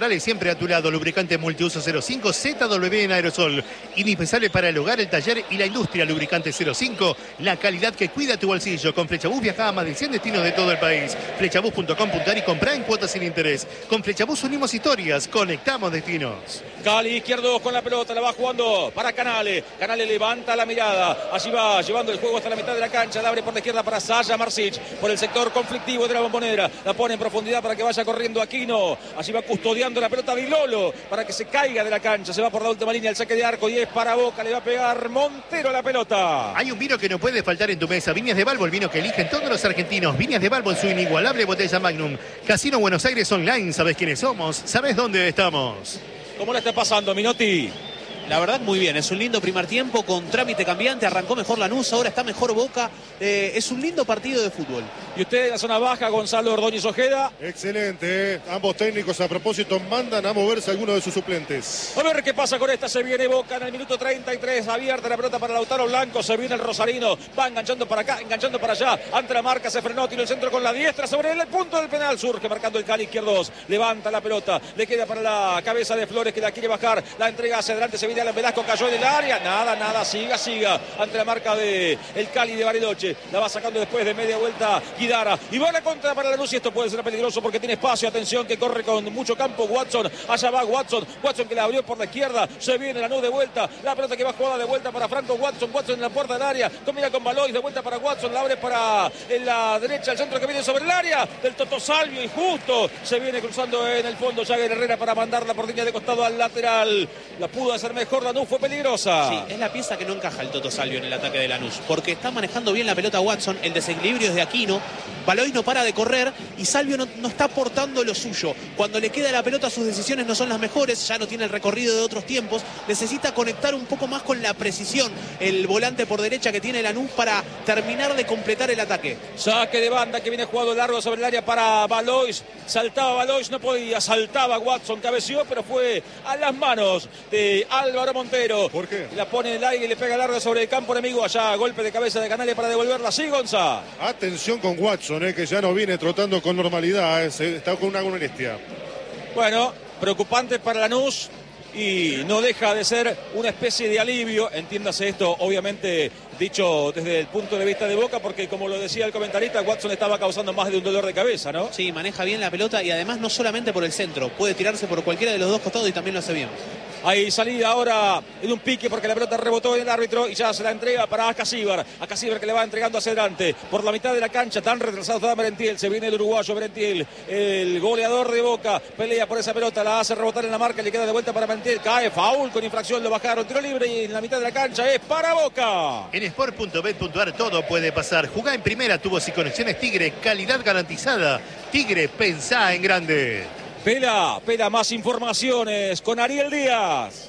siempre a tu lado. Lubricante multiuso 05 ZW en aerosol. Indispensable para el hogar, el taller y la industria. Lubricante 05, la calidad que cuida tu bolsillo. Con Flechabús viaja a más de 100 destinos de todo el país. Flechabús.com.ar y comprá en cuotas sin interés. Con Flechabús unimos historias, conectamos destinos.
Cali izquierdo con la pelota, la va jugando para Canale. Canale levanta la mirada. Allí va llevando el juego hasta la mitad de la cancha. La abre por la izquierda para Sasha Marsic. Por el sector conflictivo de la Bombonera. La pone en profundidad para que vaya corriendo Aquino. Allí va custodiando la pelota Di Lolo para que se caiga de la cancha. Se va por la última línea el saque de arco y es para Boca. Le va a pegar Montero la pelota.
Hay un vino que no puede faltar en tu mesa. Viñas de Balbo, el vino que eligen todos los argentinos. Viñas de Balbo en su inigualable botella Magnum. Casino Buenos Aires Online. ¿Sabés quiénes somos? ¿Sabés dónde estamos?
¿Cómo la está pasando, Minotti?
La verdad, muy bien. Es un lindo primer tiempo con trámite cambiante. Arrancó mejor Lanús, ahora está mejor Boca. Es un lindo partido de fútbol.
Y usted en la zona baja, Gonzalo Ordóñez Ojeda.
Excelente. Ambos técnicos a propósito mandan a moverse algunos de sus suplentes.
A ver qué pasa con esta. Se viene Boca en el minuto 33. Abierta la pelota para Lautaro Blanco. Se viene el rosarino. Va enganchando para acá, enganchando para allá. Ante la marca, se frenó, tiró el centro con la diestra sobre el punto del penal. Surge marcando el Cali izquierdo. Levanta la pelota. Le queda para la cabeza de Flores que la quiere bajar. La entrega hacia adelante. Se viene Alan Velasco. Cayó en el área. Nada. Siga. Ante la marca de el Cali de Bariloche. La va sacando después de media vuelta Guidara. Y va a la contra para Lanús. Y esto puede ser peligroso porque tiene espacio. Atención que corre con mucho campo Watson. Allá va Watson. Watson que la abrió por la izquierda. Se viene Lanús de vuelta. La pelota que va jugada de vuelta para Franco Watson. Watson en la puerta del área. Combina con Balois. De vuelta para Watson. La abre para en la derecha. El centro que viene sobre el área del Toto Salvio. Y justo se viene cruzando en el fondo Jagger Herrera para mandarla por línea de costado al lateral. La pudo hacer mejor Lanús. Fue peligrosa.
Sí, es la pieza que no encaja el Toto Salvio en el ataque de Lanús. Porque está manejando bien la pelota Watson. El desequilibrio es de Aquino. Balois no para de correr y Salvio no está aportando lo suyo. Cuando le queda la pelota sus decisiones no son las mejores, ya no tiene el recorrido de otros tiempos. Necesita conectar un poco más con la precisión el volante por derecha que tiene Lanús para terminar de completar el ataque.
Saque de banda que viene jugado largo sobre el área para Balois. Saltaba Balois, no podía, saltaba Watson, cabeció, pero fue a las manos de Álvaro Montero.
¿Por qué?
La pone en el aire y le pega largo sobre el campo enemigo. Allá golpe de cabeza de Canale para devolverla. Sí, Gonza.
Atención con Watson, que ya no viene trotando con normalidad, está con una molestia.
Bueno, preocupante para Lanús y no deja de ser una especie de alivio, entiéndase esto obviamente dicho desde el punto de vista de Boca, porque como lo decía el comentarista, Watson estaba causando más de un dolor de cabeza, ¿no?
Sí, maneja bien la pelota y además no solamente por el centro, puede tirarse por cualquiera de los dos costados y también lo hace bien.
Hay salida ahora en un pique porque la pelota rebotó en el árbitro y ya se la entrega para Acasíbar. Acasíbar que le va entregando hacia adelante. Por la mitad de la cancha, tan retrasado está Merentiel. Se viene el uruguayo Merentiel, el goleador de Boca. Pelea por esa pelota, la hace rebotar en la marca, le queda de vuelta para Merentiel. Cae, foul con infracción, lo bajaron. Tiro libre y en la mitad de la cancha es para Boca.
En sport.bet.ar todo puede pasar. Jugá en primera, tubos y conexiones Tigre, calidad garantizada. Tigre, pensá en grande.
Pela, más informaciones con Ariel Díaz.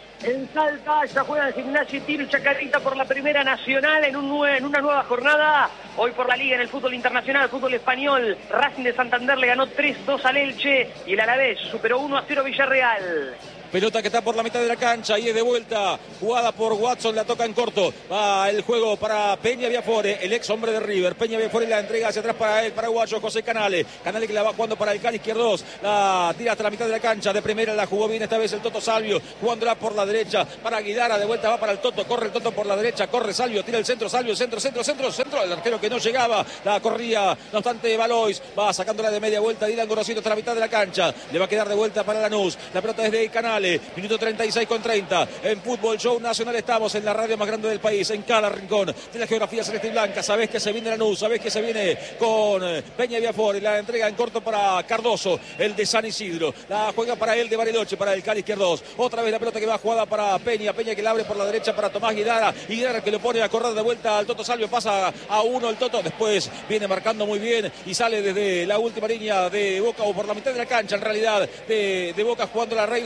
En Salta ya juega el Gimnasia y Tiro Chacarita por la Primera Nacional en una nueva jornada. Hoy por la Liga en el fútbol internacional, fútbol español. Racing de Santander le ganó 3-2 al Elche y el Alavés superó 1-0 Villarreal.
Pelota que está por la mitad de la cancha y es de vuelta, jugada por Watson, la toca en corto. Va el juego para Peña Viafore, el ex hombre de River. Peña Viafore la entrega hacia atrás para el paraguayo José Canale. Canale que la va jugando para el Cali izquierdos. La tira hasta la mitad de la cancha. De primera la jugó bien esta vez el Toto Salvio, jugándola por la derecha para Guidara. De vuelta va para el Toto, corre el Toto por la derecha, corre Salvio, tira el centro, Salvio, centro. El arquero que no llegaba, la corría, no obstante Balois. Va sacándola de media vuelta, Dylan Gorosito hasta la mitad de la cancha. Le va a quedar de vuelta para Lanús. La pelota es de Canale. Minuto 36 con 30. En Fútbol Show Nacional estamos en la radio más grande del país, en cada rincón de la geografía celeste y blanca. Sabés que se viene Lanús, sabés que se viene con Peña Viafore. La entrega en corto para Cardoso, el de San Isidro. La juega para él de Bariloche, para el Cali izquierdos. Otra vez la pelota que va jugada para Peña. Peña que la abre por la derecha para Tomás Guidara. Y Guidara que lo pone a correr de vuelta al Toto Salvio. Pasa a uno el Toto. Después viene marcando muy bien y sale desde la última línea de Boca o por la mitad de la cancha en realidad de Boca jugando la Rey Domenech hacia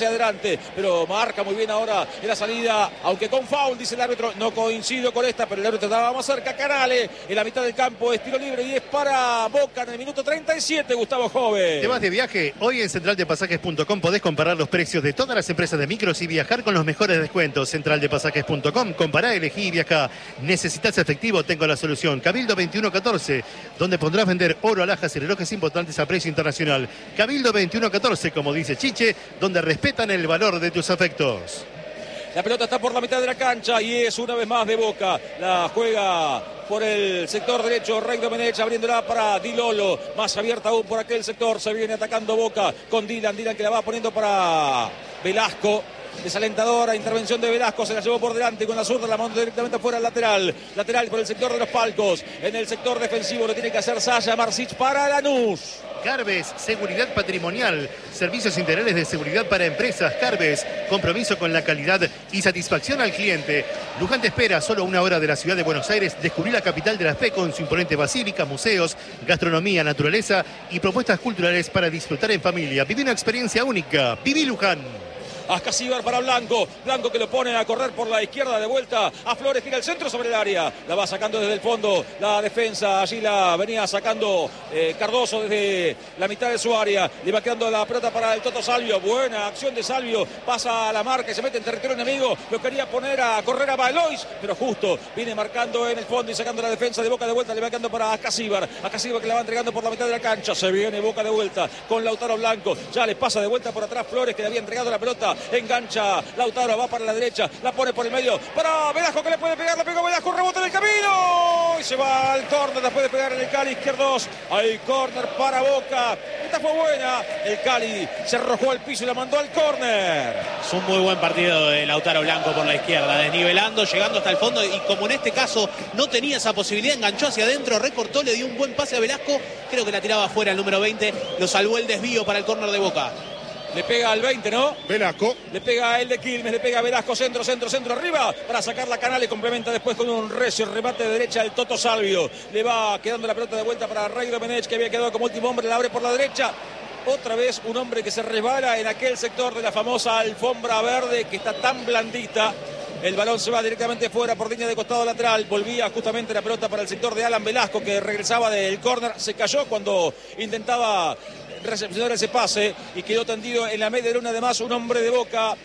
hacia adelante, pero marca muy bien ahora en la salida, aunque con foul, dice el árbitro. No coincido con esta, pero el árbitro estaba más cerca. Canale en la mitad del campo, es tiro libre y es para Boca en el minuto 37, Gustavo Jove.
¿Te vas de viaje? Hoy en centraldepasajes.com podés comparar los precios de todas las empresas de micros y viajar con los mejores descuentos. Centraldepasajes.com, compará, elegí y viajá. ¿Necesitas efectivo? Tengo la solución. Cabildo 2114, donde podrás vender oro, alhajas y relojes importantes a precio internacional. Cabildo 2114, como dice Chiche, donde respetan el valor de tus afectos.
La pelota está por la mitad de la cancha y es una vez más de Boca. La juega por el sector derecho Rey Domenech, abriéndola para Di Lolo. Más abierta aún por aquel sector. Se viene atacando Boca con Dylan. Dylan que la va poniendo para Velasco. Desalentadora intervención de Velasco, se la llevó por delante con la zurda, la mandó directamente afuera al lateral. Lateral por el sector de los palcos. En el sector defensivo lo tiene que hacer Sasha Marsic para Lanús.
Carbes, seguridad patrimonial, servicios integrales de seguridad para empresas. Carbes, compromiso con la calidad y satisfacción al cliente. Luján te espera, solo 1 hora de la ciudad de Buenos Aires. Descubrí la capital de la fe con su imponente basílica, museos, gastronomía, naturaleza y propuestas culturales para disfrutar en familia. Viví una experiencia única. Viví Luján.
Ascasíbar para Blanco. Blanco que lo pone a correr por la izquierda de vuelta. A Flores, tira el centro sobre el área. La va sacando desde el fondo la defensa. Allí la venía sacando Cardoso desde la mitad de su área. Le va quedando la pelota para el Toto Salvio. Buena acción de Salvio. Pasa a la marca y se mete en territorio enemigo. Lo quería poner a correr a Balois, pero justo viene marcando en el fondo y sacando la defensa de Boca de vuelta. Le va quedando para Ascasíbar. Ascasíbar que la va entregando por la mitad de la cancha. Se viene Boca de vuelta con Lautaro Blanco. Ya le pasa de vuelta por atrás Flores, que le había entregado la pelota. Engancha Lautaro, va para la derecha, la pone por el medio para Velasco, que le puede pegar, la pegó Velasco, rebota en el camino y se va al córner después de pegar en el Cali izquierdos. Hay córner para Boca. Esta fue buena. El Cali se arrojó al piso y la mandó al córner.
Es un muy buen partido de Lautaro Blanco por la izquierda, desnivelando, llegando hasta el fondo, y como en este caso no tenía esa posibilidad, enganchó hacia adentro, recortó, le dio un buen pase a Velasco, creo que la tiraba afuera el número 20, lo salvó el desvío para el córner de Boca.
Le pega al 20, ¿no?
Velasco.
Le pega a el de Quilmes, le pega a Velasco, centro arriba, para sacar la Canal y complementa después con un recio remate de derecha el Toto Salvio. Le va quedando la pelota de vuelta para Rey Domenech, que había quedado como último hombre, la abre por la derecha. Otra vez un hombre que se resbala en aquel sector de la famosa alfombra verde que está tan blandita. El balón se va directamente fuera por línea de costado lateral. Volvía justamente la pelota para el sector de Alan Velasco, que regresaba del córner. Se cayó cuando intentaba recepcionar ese pase y quedó tendido en la media luna. Además, un hombre de Boca.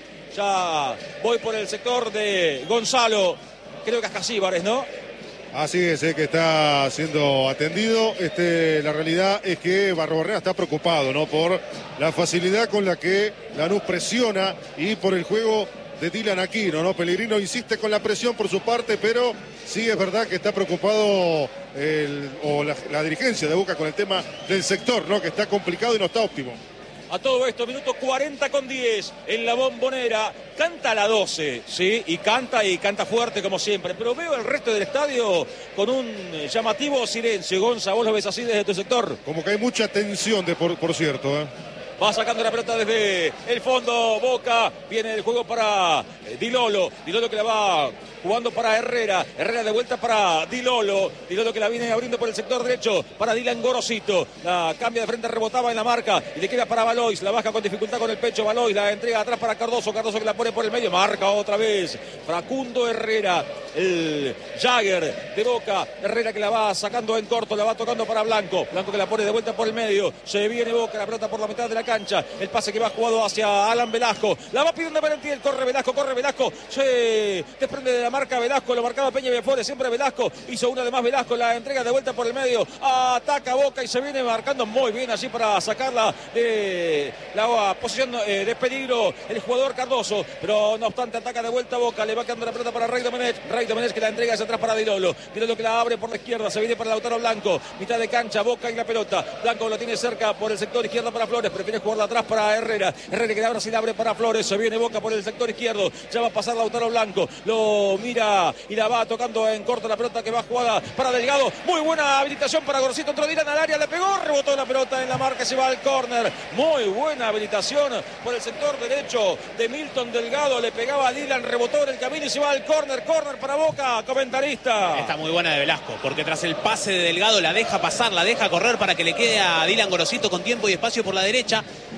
Ya voy por el sector de Gonzalo. Creo que es Ascasíbar, ¿no?
Así es, que está siendo atendido. La realidad es que Barrobarrena está preocupado, ¿no? Por la facilidad con la que Lanús presiona y por el juego de Dylan Aquino, ¿no? Pellegrino insiste con la presión por su parte, pero sí es verdad que está preocupado la dirigencia de Boca con el tema del sector, ¿no? Que está complicado y no está óptimo.
A todo esto, minuto 40 con 10 en la Bombonera. Canta la 12, ¿sí? Y canta fuerte como siempre. Pero veo el resto del estadio con un llamativo silencio. Gonza, ¿vos lo ves así desde tu sector?
Como que hay mucha tensión, por cierto, ¿eh?
Va sacando la pelota desde el fondo Boca. Viene el juego para Di Lolo. Di Lolo que la va jugando para Herrera. Herrera de vuelta para Di Lolo. Di Lolo que la viene abriendo por el sector derecho para Dylan Gorosito. La cambia de frente, rebotaba en la marca y le queda para Balois. La baja con dificultad con el pecho Balois. La entrega atrás para Cardoso. Cardoso que la pone por el medio. Marca otra vez Facundo Herrera. El Jagger de Boca. Herrera que la va sacando en corto. La va tocando para Blanco. Blanco que la pone de vuelta por el medio. Se viene Boca. La pelota por la mitad de la cancha. El pase que va jugado hacia Alan Velasco. La va pidiendo Valentín. Corre Velasco. Se desprende de la marca Velasco. Lo marcaba Peña Biafore. Siempre Velasco. Hizo una de más Velasco. La entrega de vuelta por el medio. Ataca Boca y se viene marcando muy bien allí para sacarla de la posición de peligro el jugador Cardoso. Pero no obstante ataca de vuelta Boca. Le va quedando la pelota para Rey Domenech. Rey Domenech que la entrega hacia atrás para Di Lolo. Di Lolo que la abre por la izquierda. Se viene para Lautaro Blanco. Mitad de cancha. Boca y la pelota. Blanco lo tiene cerca por el sector izquierdo para Flores. Prefiere jugarla atrás para Herrera. Herrera que ahora sí la abre para Flores. Se viene Boca por el sector izquierdo. Ya va a pasar Lautaro Blanco. Lo mira y la va tocando en corto la pelota que va jugada para Delgado. Muy buena habilitación para Gorosito. Entró Dylan al área. Le pegó. Rebotó la pelota en la marca. Se va al córner. Muy buena habilitación por el sector derecho de Milton Delgado. Le pegaba a Dylan. Rebotó en el camino y se va al córner. Córner para Boca. Comentarista.
Está muy buena de Velasco, porque tras el pase de Delgado la deja pasar, la deja correr para que le quede a Dylan Gorosito con tiempo y espacio por la derecha.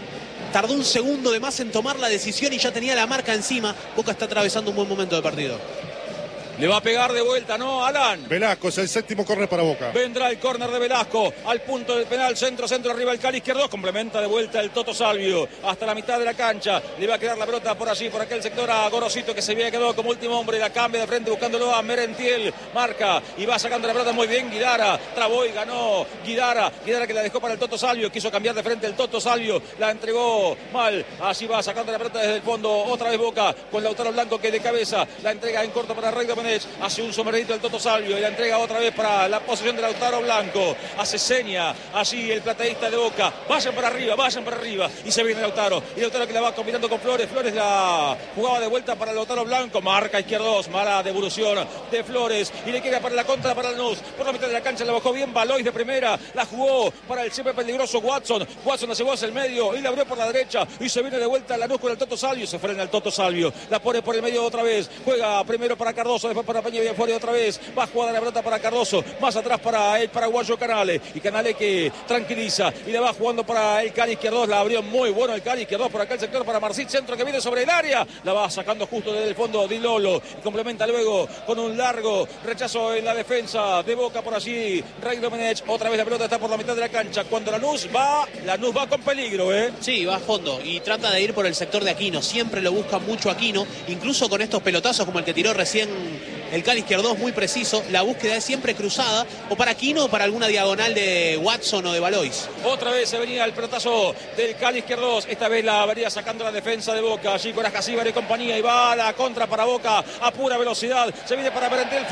tardó un segundo de más en tomar la decisión y ya tenía la marca encima. Boca está atravesando un buen momento de partido.
Le va a pegar de vuelta, ¿no, Alan?
Velasco es el séptimo córner para Boca.
Vendrá el córner de Velasco al punto del penal, centro, arriba el Cali izquierdo, complementa de vuelta el Toto Salvio hasta la mitad de la cancha. Le va a quedar la pelota por allí, por aquel sector a Gorosito, que se había quedado como último hombre. La cambia de frente buscándolo a Merentiel, marca y va sacando la pelota muy bien Guidara. Trabó y ganó Guidara que la dejó para el Toto Salvio, quiso cambiar de frente el Toto Salvio, la entregó mal. Así va sacando la pelota desde el fondo, otra vez Boca con Lautaro Blanco, que de cabeza la entrega en corto para Rey Domenech. Hace un sombrerito el Toto Salvio y la entrega otra vez para la posesión de Lautaro Blanco. Hace seña allí el plateísta de Boca. Vayan para arriba. Y se viene Lautaro. Y Lautaro que la va combinando con Flores. Flores la jugaba de vuelta para Lautaro Blanco. Marca izquierdos. Mala devolución de Flores. Y le queda para la contra para Lanús. Por la mitad de la cancha la bajó bien Valois de primera. La jugó para el siempre peligroso Watson. Watson la llevó hacia el medio y la abrió por la derecha. Y se viene de vuelta Lanús con el Toto Salvio. Se frena el Toto Salvio. La pone por el medio otra vez. Juega primero para Cardoso. Después para Peña Villafuerte otra vez. Va a jugar la pelota para Cardoso. Más atrás para el paraguayo Canale. Y Canale que tranquiliza. Y la va jugando para el Cali izquierdo. La abrió muy bueno el Cali izquierdo por aquel sector para Marcit. Centro que viene sobre el área. La va sacando justo desde el fondo Di Lolo. Y complementa luego con un largo rechazo en la defensa de Boca por allí. Rey Domenech. Otra vez la pelota está por la mitad de la cancha. Cuando Lanús va con peligro, ¿eh?
Sí, va a fondo y trata de ir por el sector de Aquino. Siempre lo busca mucho Aquino. Incluso con estos pelotazos como el que tiró recién el Cali izquierdo, muy preciso. La búsqueda es siempre cruzada, o para Aquino o para alguna diagonal de Watson o de Valois.
Otra vez se venía el pelotazo del Cali izquierdo. Esta vez la venía sacando la defensa de Boca. Allí con Ascasíbar y compañía. Y va a la contra para Boca a pura velocidad. Se viene para Merentiel.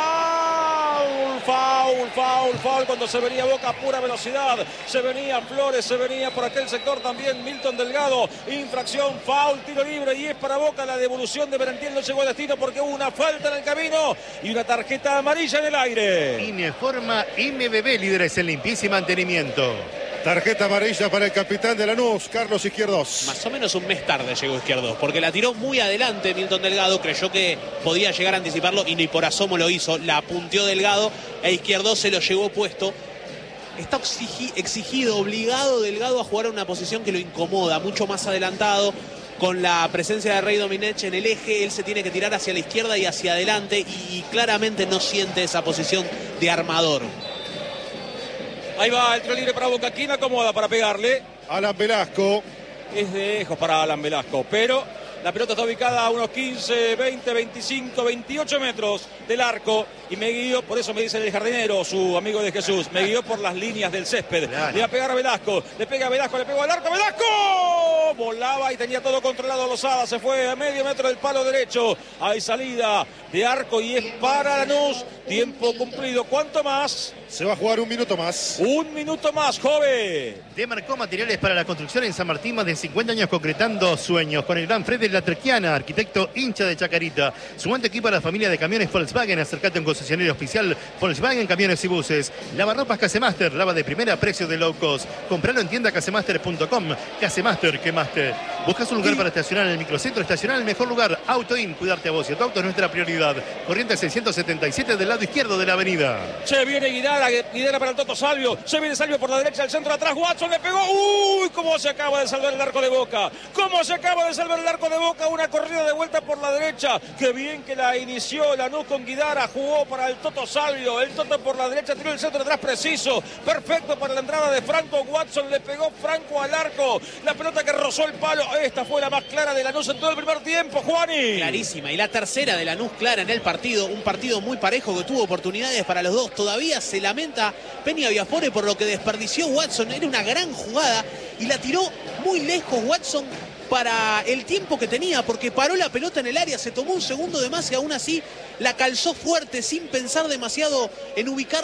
Foul. Cuando se venía Boca a pura velocidad. Se venía Flores, se venía por aquel sector también Milton Delgado. Infracción, foul, tiro libre. Y es para Boca la devolución de Merentiel. No llegó a destino porque hubo una falta en el camino. Y una tarjeta amarilla en el aire.
Ineforma MBB, líderes en limpieza y mantenimiento.
Tarjeta amarilla para el capitán de Lanús, Carlos Izquierdos.
Más o menos un mes tarde llegó Izquierdos, porque la tiró muy adelante Milton Delgado. Creyó que podía llegar a anticiparlo y ni por asomo lo hizo. La apunteó Delgado e Izquierdos se lo llevó puesto. Está exigido, obligado Delgado a jugar a una posición que lo incomoda, mucho más adelantado. Con la presencia de Rey Domenech en el eje, él se tiene que tirar hacia la izquierda y hacia adelante y claramente no siente esa posición de armador.
Ahí va el tiro libre para Boca. ¿Quién acomoda para pegarle?
Alan Velasco.
Es de lejos para Alan Velasco, pero la pelota está ubicada a unos 15, 20, 25, 28 metros del arco. Y me guió, por eso me dice el jardinero, su amigo de Jesús, me guió por las líneas del césped. Claro. Le va a pegar a Velasco, le pega a Velasco, le pegó al arco, ¡Velasco! Volaba y tenía todo controlado Lozada, se fue a medio metro del palo derecho. Hay salida de arco y es para Lanús. Tiempo cumplido. ¿Cuánto más?
Se va a jugar un minuto más.
Un minuto más, joven.
Demarcó materiales para la construcción en San Martín, más de 50 años concretando sueños. Con el gran Fred de la Trequiana, arquitecto hincha de Chacarita. Sumante equipo a la familia de camiones Volkswagen. Acercate a un concesionario oficial Volkswagen Camiones y Buses. Lavarropas Casemaster, lava de primera, precio de low cost. Compralo en tienda casemaster.com. Casemaster, que master. ¿Buscas un lugar para estacionar en el microcentro? Estacionar en el mejor lugar. AutoIn, cuidarte a vos y a tu auto es nuestra prioridad. Corriente 677 del lado izquierdo de la avenida.
Se viene Guidara para el Toto Salvio. Se viene Salvio por la derecha, el centro atrás. Watson le pegó. ¡Uy! ¿Cómo se acaba de salvar el arco de Boca? ¿Cómo se acaba de salvar el arco de Boca? Una corrida de vuelta por la derecha. Qué bien que la inició Lanús con Guidara. Jugó para el Toto Salvio. El Toto por la derecha tiró el centro atrás preciso. Perfecto para la entrada de Franco. Watson le pegó Franco al arco. La pelota que rozó el palo. Esta fue la más clara de Lanús en todo el primer tiempo, Juani.
Clarísima. Y la tercera de Lanús clara en el partido. Un partido muy parejo que tuvo oportunidades para los dos. Todavía se lamenta Peña Viafore por lo que desperdició Watson. Era una gran jugada y la tiró muy lejos Watson para el tiempo que tenía, porque paró la pelota en el área, se tomó un segundo de más y aún así la calzó fuerte sin pensar demasiado en ubicar